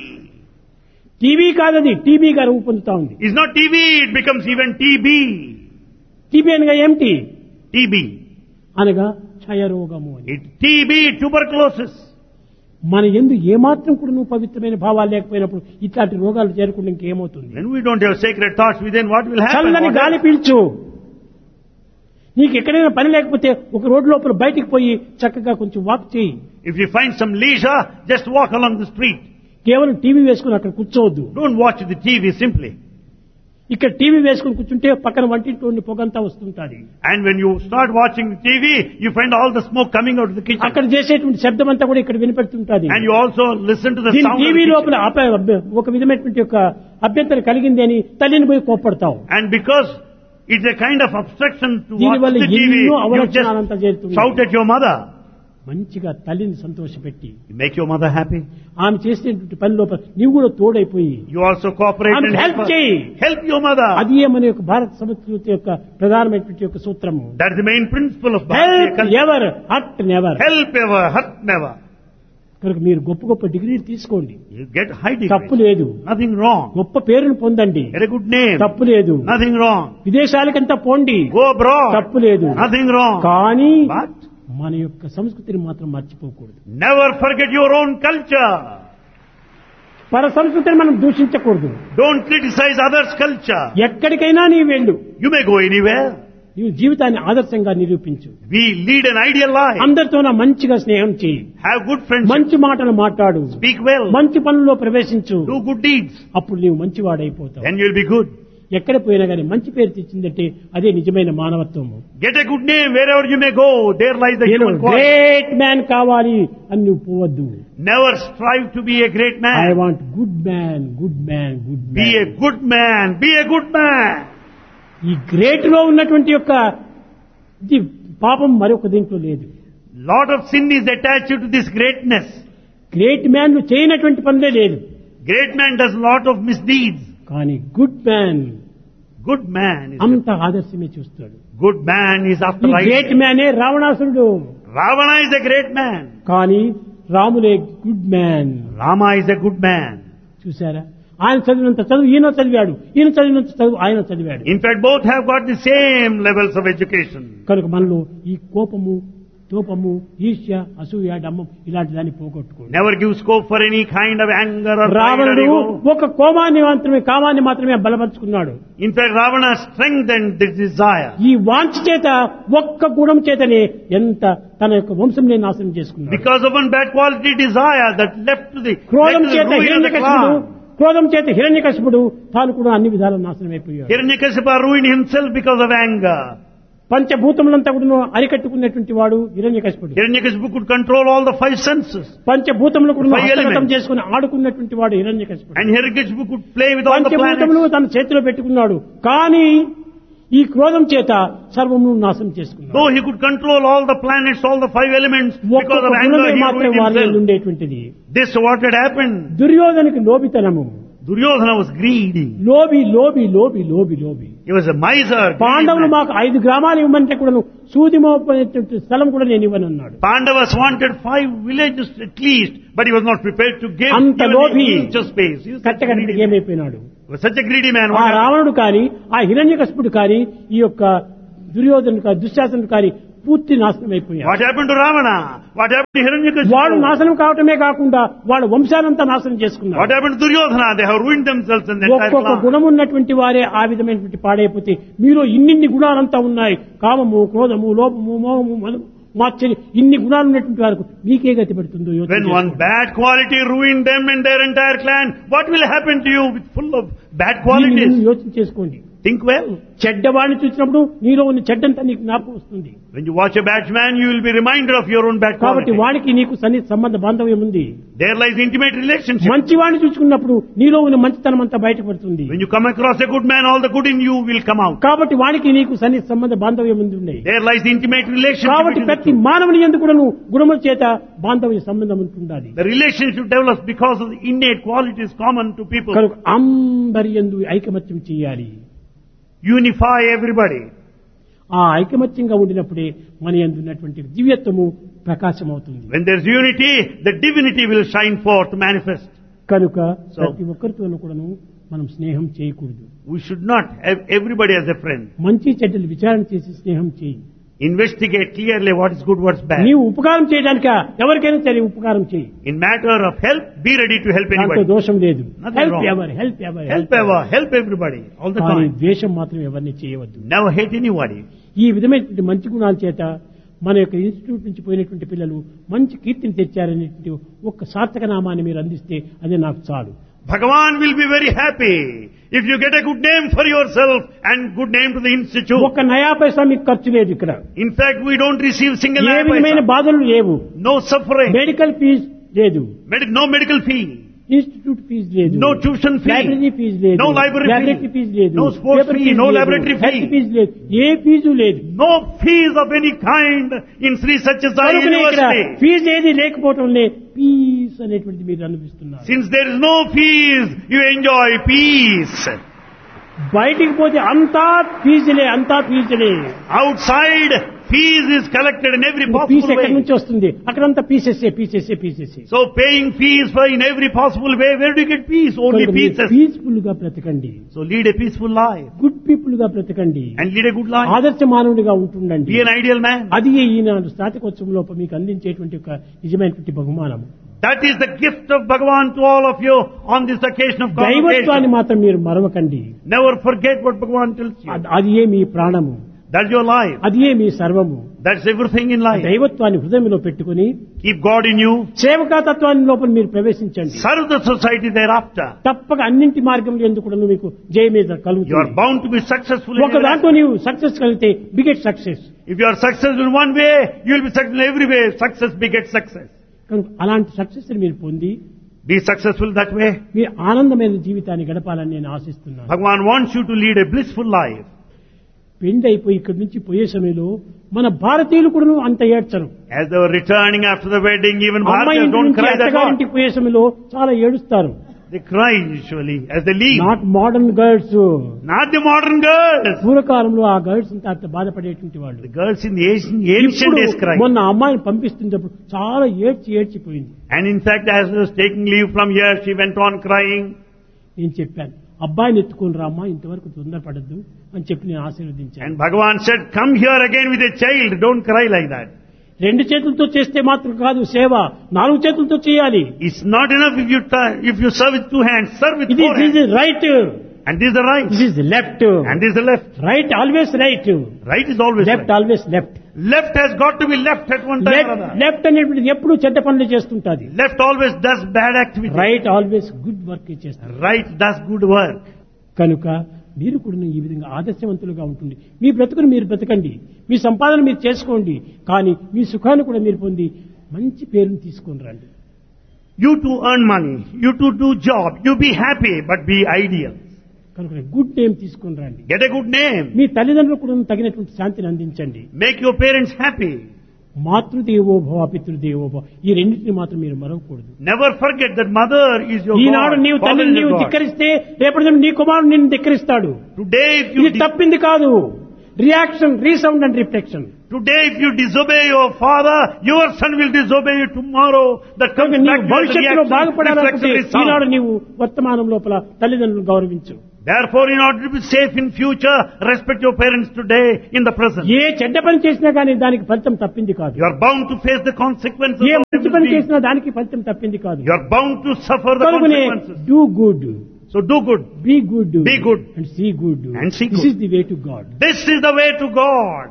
TV కాదది టీబీగా రూపొందుతా ఉంది. It's not TV, it becomes even TB. TB అనగా ఏమిటి? TB. అనగా క్షయరోగము అని. TB, tuberculosis. మన యందు ఏమాత్రం కూడా నువ్వు పవిత్రమైన భావాలు లేకపోయినప్పుడు ఇట్లాంటి రోగాలు చేరకుండా ఇంకేమవుతుంది? When we don't have sacred thoughts within, what will happen? చల్లని What గాలి else? పీల్చు. నీకు ఎక్కడైనా పని లేకపోతే ఒక రోడ్డు లోపల బయటికి పోయి చక్కగా కొంచెం వాక్ చేయి. If you find some leisure, just walk along the street. కేవలం టీవీ వేసుకుని అక్కడ కూర్చోవద్దు. Don't watch the TV simply. ఇక్కడ టీవీ వేసుకుని కూర్చుంటే పక్కన వంటింటి పొగంతా వస్తుంటుంది. And when you start watching the TV, you find all the smoke coming out of the kitchen. అక్కడ చేసేటువంటి శబ్దం అంతా కూడా ఇక్కడ వినిపెడుతుంటుంది. And you also listen to the దీని sound of the TV kitchen. లోపల ఒక విధమైనటువంటి యొక్క అభ్యంతరం కలిగింది అని తల్లిని పోయి కోప్పడతావు. And because it's a kind of obstruction to watch దీనివల్ల the TV, ఎన్నో you అవలక్షణాలంతా just చేరుతున్నాయి. shout at your mother. మంచిగా తల్లిని సంతోషపెట్టి You make your mother happy. ఆమె చేసేటువంటి పని లోపల నీవు కూడా తోడైపోయి You also cooperate ఆమె and help help her. చేయి. Help your mother. అది మన యొక్క భారత సంస్కృతి యొక్క ప్రధానమైనటువంటి యొక్క సూత్రము. That's the main principle of Bharatiya help culture. Ever hurt never. Help ever, hurt never. కనుక మీరు గొప్ప గొప్ప డిగ్రీలు తీసుకోండి, You get high తప్పు degree. లేదు. Nothing wrong. గొప్ప పేరును పొందండి, Get a good name. తప్పు లేదు. Nothing wrong. విదేశాలకంతా పోండి, Go abroad. తప్పు లేదు. Nothing wrong. కానీ But మన యొక్క సంస్కృతిని మాత్రం మర్చిపోకూడదు. never forget your own culture. పర సంస్కృతిని మనం దూషించకూడదు. Don't criticize others' culture. ఎక్కడికైనా నీ వెళ్ళు, You may go anywhere. నీవు జీవితాన్ని ఆదర్శంగా నిరూపించు. We lead an ideal life. అందరితో మంచిగా స్నేహం చేయి, Have good friendship. మంచి మాటలు మాట్లాడు, Speak well. మంచి పనుల్లో ప్రవేశించు. Do good deeds. అప్పుడు నీవు మంచివాడైపోతావు. Then you'll be good. ఎక్కడ పోయినా కానీ మంచి పేరు తెచ్చిందంటే అదే నిజమైన మానవత్వము. Get a good name wherever you may go. There lies the నేను human quality. గ్రేట్ మ్యాన్ కావాలి అని నువ్వు పోవద్దు. Never strive to be a great I man. Want good man, good man, good Be a man. good man. Be a good man. ఈ గ్రేట్ లో ఉన్నటువంటి యొక్క ఇది పాపం మరొక దీంట్లో లేదు. Lot of sin is attached to this greatness. Great man ను చేయనటువంటి పనులే లేదు. Great man does lot of misdeeds. కానీ good man Good man is అంత ఆదర్శమే చూస్తాడు. good man is after ఈ గ్రేట్ right. మ్యానే రావణాసురుడు. Ravana is a great man. కానీ రాములే good man. Rama is a good man. చూసారా, ఆయన చదివినంత చదువు ఈయన చదివాడు, ఈయన చదివినంత చదువు ఆయన చదివాడు. In fact, both have got the same levels of education. కనుక మనలో ఈ కోపము, తోపము, ఈర్ష్య, అసూయ, డమ్మం ఇలాంటి దాన్ని పోగొట్టుకోండి. Never give scope for any kind of anger or pride or రావణుడు ego. ఒక కామాన్ని మాత్రమే బలపరుచుకున్నాడు. In fact, Ravana strengthened this desire. ఈ వాంఛ చేత ఒక్క గుణం చేతనే ఎంత తన యొక్క వంశంనే నాశనం చేసుకున్నాడు. Because of one bad quality desire that left to the క్రోధం led to the చేత ruin of the హిరణ్యకశిపుడు clan. క్రోధం చేత హిరణ్యకశిపుడు తాను కూడా అన్ని విధాల నాశనమైపోయాడు. Hiranyakasipa ruined himself because of anger. పంచభూతములంతా కూడా అరికట్టుకున్నటువంటి వాడు హిరణ్యకశిపుడు. Hiranyakasipu could control all the five senses. పంచభూతములు కూడా Five హస్తగతం elements. చేసుకుని ఆడుకున్నటువంటి వాడు హిరణ్యకశిపుడు. And Hiranyakasipu could play with all the పంచభూతములు planets. తన చేతిలో పెట్టుకున్నాడు. కానీ ఈ క్రోధం చేత సర్వమును నాశనం చేసుకున్నాడు. Though he could control all the planets, all the five elements, because ఒక్కొక్క of anger గుణమే he మాత్రం ruined వారిలో himself. ఉండేటువంటిది. This what had happened. దుర్యోధనకి లోబితనము. Duryodhana was greedy. లోబి లోబి లోబి లోబి లోబి. He was a miser. పాండవులు greedy man. మాకు 5 గ్రామాలు ఇవ్వమంటే కూడా సూది మోపేటువంటి స్థలం కూడా నేను ఇవ్వనన్నాడు. Pandavas wanted 5 villages at least, but he was not prepared to give అంత even లోభి an inch of space. He was such a కట్టకట్టడికి greedy man. ఏమైపోయినాడు. He was such a greedy man. ఆ What happened? రావణుడు కానీ ఆ హిరణ్యకశిపుడు కానీ ఈ యొక్క దుర్యోధనుడు కానీ దుశ్శాసనుడు కానీ పూర్తి నాశనం అయిపోయాడు. What happened to Ravana? What happened to Hiranyakasipu? వాడు నాశనం కావటమే కాకుండా వాళ్ళ వంశానంతా నాశనం చేసుకున్నారు. What happened to Duryodhana? They have ruined themselves and the entire ఒక్కొక్క clan. గుణం ఉన్నటువంటి వారే ఆ విధమైనటువంటి పాడైపోతే మీరు ఇన్నిన్ని గుణాలంతా ఉన్నాయి. కామము, క్రోధము, లోపము, మోహము, మదము, మాత్సర్యం, ఇన్ని గుణాలు ఉన్నటువంటి వారికి మీకే గతి పడుతుందో యోచన When one చేసుకోండి. bad quality ruined them and their entire clan, what will happen to you with full of bad దీన్ని qualities? మీరు యోచన చేసుకోండి. Think well. చెడ్డవాడిని చూసినప్పుడు నీలో ఉన్న చెడ్డంతా నీకు జ్ఞాపకం వస్తుంది. When you watch a bad man, you will be reminded of your own bad కాబట్టి quality. వాడికి నీకు సన్నిహిత సంబంధ బాంధవ్యం ఉంది. There lies intimate relationship. మంచివాడిని చూసుకున్నప్పుడు నీలో ఉన్న మంచితనం అంతా బయటపడుతుంది. When you come across a good man, all the good in you will come out. కాబట్టి వాడికి నీకు సన్నిహిత సంబంధ బాంధవ్యం ఉంది. There lies intimate relationship కాబట్టి between the ప్రతి two. మానవుని ఎందుకు కూడా గుణముల చేత బాంధవ్య సంబంధం ఉంటుండాలి. The relationship develops because of the innate qualities common to people. కనుక అందరి యందు ఐకమత్యం చేయాలి. Unify everybody. ఆ ఐకమత్యంగా ఉండినప్పుడే మన యందు ఉన్నటువంటి దివ్యత్వము ప్రకాశం అవుతుంది. When there's unity, the divinity will shine forth, manifest. కనుక So- ప్రతి ఒక్కరితోనూ కూడాను మనం స్నేహం చేయకూడదు. We should not have everybody as a friend. మంచి చెడ్డలు విచారణ చేసి స్నేహం చేయి. Investigate clearly what is good, what's bad. నీవు ఉపకారం చేయడానిక ఎవరికైనా సరే ఉపకారం చేయి. In matter of help, be ready to help దాంట్లో anybody. దోషం లేదు. Nothing help wrong. Ever help ever Help ever, help everybody, all the కానీ time. ద్వేషం మాత్రం ఎవరిని చేయవద్దు. Never hate anybody. ఈ విధమైనటువంటి మంచి గుణాల చేత మన యొక్క ఇన్స్టిట్యూట్ నుంచి పోయినటువంటి పిల్లలు మంచి కీర్తిని తెచ్చారనేటువంటి ఒక్క సార్థక నామాన్ని మీరు అందిస్తే అదే నాకు చాలు. Bhagavan will be very happy if you get a good name for yourself and good name to the institute. ఒక్క నయా పైసా మీకు ఖర్చు లేదు ఇక్కడ. In fact, we don't receive single ఏ విధమైన paisa. బాధలు లేవు. No suffering. మెడికల్ ఫీజు లేదు. No medical fee. Institute fee లేదు. No tuition fee. Library fee లేదు. No library laboratory fee. Fee లేదు. No sports paper fee. Fee No లేదు. laboratory fee. హెల్త్ ఫీజు లేదు. ఏ ఫీజు లేదు. No fees of any kind in Sri Satyasai కనుకనే ఇక్కడ University. ఫీజు ఏది లేకపోవటంలే పీస్ అనేటువంటిది మీరు అనిపిస్తున్నారు. Since there is no fees, you enjoy peace. బయటికి పోతే అంతా ఫీజులే, అంతా ఫీజులే. Outside, fees is collected in every fee possible ఎక్కడి way. నుంచి వస్తుంది? అక్కడంతా పీసెసే పీసెసే పీసెసే. So paying fees for in every possible way, where do you get peace? Only pieces. Peaceful గా బ్రతకండి. So lead a peaceful life good people గా బ్రతకండి. and lead a good life. ఆదర్శ మానవుడిగా ఉంటుండండి. Be an ideal man. అది ఈనాడు స్నాతకోత్సవంలో మీకు అందించేటువంటి ఒక నిజమైనటువంటి బహుమానం. That is the gift of Bhagavan to all of you on this occasion of దైవత్వాన్ని convocation. మాత్రం మీరు మరవకండి. Never forget what Bhagavan tells you. అది ఏ మీ ప్రాణము, That's your life. అది ఏ మీ సర్వము. That's everything in life. దైవత్వాన్ని హృదయంలో పెట్టుకుని Keep God in you. సేవకాతత్వాన్ని లోపల మీరు ప్రవేశించండి. Serve the society thereafter. తప్పక అన్నింటి మార్గంలో ఎందుకు కూడా మీకు జయమేద You are కలుగుతుంది. bound to be successful in ఒక your దాంట్లో life. నీవు సక్సెస్ కలిగితే beget success. If you are successful in one way, you will be successful in every way. Success begets success. కనుక అలాంటి సక్సెస్ మీరు పొంది Be successful that way. మీరు ఆనందమైన జీవితాన్ని గడపాలని నేను ఆశిస్తున్నాను. Bhagavan wants you to lead a blissful life. పెండి అయిపోయి ఇక్కడి నుంచి పోయే సమయంలో మన భారతీయులు కూడా అంత ఏడ్చరు. As they were returning after the wedding, even అమ్మాయి Bharatiyas ఇంటి don't నుంచి cry that much. అత్తగారింటికి పోయే సమయంలో చాలా ఏడుస్తారు. They cry usually as they leave. Not modern girls. Not the modern girls. పూర్వకాలంలో ఆ గర్ల్స్ అంతా అంత బాధపడేటువంటి వాళ్ళు. The girls in the ancient ఇప్పుడు days cry. మొన్న అమ్మాయిని పంపిస్తున్నప్పుడు చాలా ఏడ్చిపోయింది. And in fact, as she was taking leave from here, she went on crying. నేను చెప్పాను, అబ్బాయిని ఎత్తుకొని రామ్మా, ఇంతవరకు తొందరపడద్దు అని చెప్పి నేను ఆశీర్వదించాను. And Bhagavan said, come here again with a child. Don't cry like that. 2 చేతులతో చేస్తే మాత్రం కాదు సేవ, 4 చేతులతో చేయాలి. It's not enough if you serve with 2 hands. Serve with 4 hands. This is right. And this is the right. This is left. And this is the left. Right always right. Right is always Left right. always left. Left has got to be left at one time or other. Left అనేటువంటిది ఎప్పుడు చెడ్డ పనులు చేస్తుంటది. Left always does bad activity. Right always good work చేస్తారు. Right does good work. కనుక మీరు కూడా ఈ విధంగా ఆదర్శవంతులుగా ఉంటుంది. మీ బ్రతుకును మీరు బ్రతకండి, మీ సంపాదన మీరు చేసుకోండి, కానీ మీ సుఖాన్ని కూడా మీరు పొంది మంచి పేరుని తీసుకొని రండి. You too earn money, you too do job, you be happy, but be ideal. కనుక గుడ్ నేమ్ తీసుకొని రండి. Get a good name. మీ తల్లిదండ్రులకు కూడా తగినటువంటి శాంతిని అందించండి. Make your parents happy. మాతృదేవో భవ పితృదేవో భవ, ఈ రెండింటిని మాత్రం మీరు మరవకూడదు. Never forget that mother is your Eenadu God. నీవు Father తల్లిని is నీవు your God. ధిక్కరిస్తే రేపటి నీ కుమారుడు నిన్ను ధిక్కరిస్తాడు. Today if ఇది you తప్పింది కాదు. Reaction, resound and reflection. Today if you disobey your father, your son will disobey you tomorrow. That comes నీవు back to the భవిష్యత్తులో reaction, బాగుపడాలనుకుంటే reflection, ఈనాడు resound. నీవు వర్తమానం లోపల తల్లిదండ్రులను గౌరవించు. Therefore, in order to be safe in future, respect your parents today in the present. ఏ చెడ్డ పని చేసినా కానీ దానికి ఫలితం తప్పింది కాదు. You are bound to face the consequences A of మంచి evil పని deeds. చేసినా దానికి ఫలితం తప్పింది కాదు. You are bound to suffer the కనుకనే consequences. Do good, So do good. Be good, Be good. And see good. And see this good. Is the way to God. This is the way to God.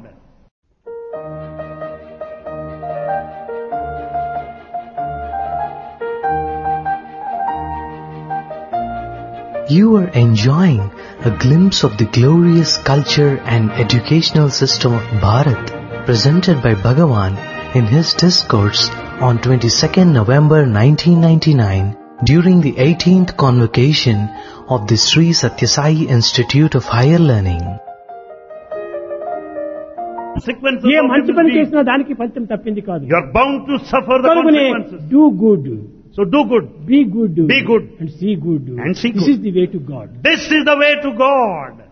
You are enjoying a glimpse of the glorious culture and educational system of Bharat, presented by Bhagavan in his discourse on 22nd November 1999 during the 18th convocation of the Sri Satya Sai Institute of Higher Learning. Consequences A of మంచి evil పని deeds. చేసినా దానికి ఫలితం తప్పింది కాదు. You are bound to suffer the కనుకనే consequences. Do good, So do good. Be good, Be good. And see good. And see this good. Is the way to God. This is the way to God.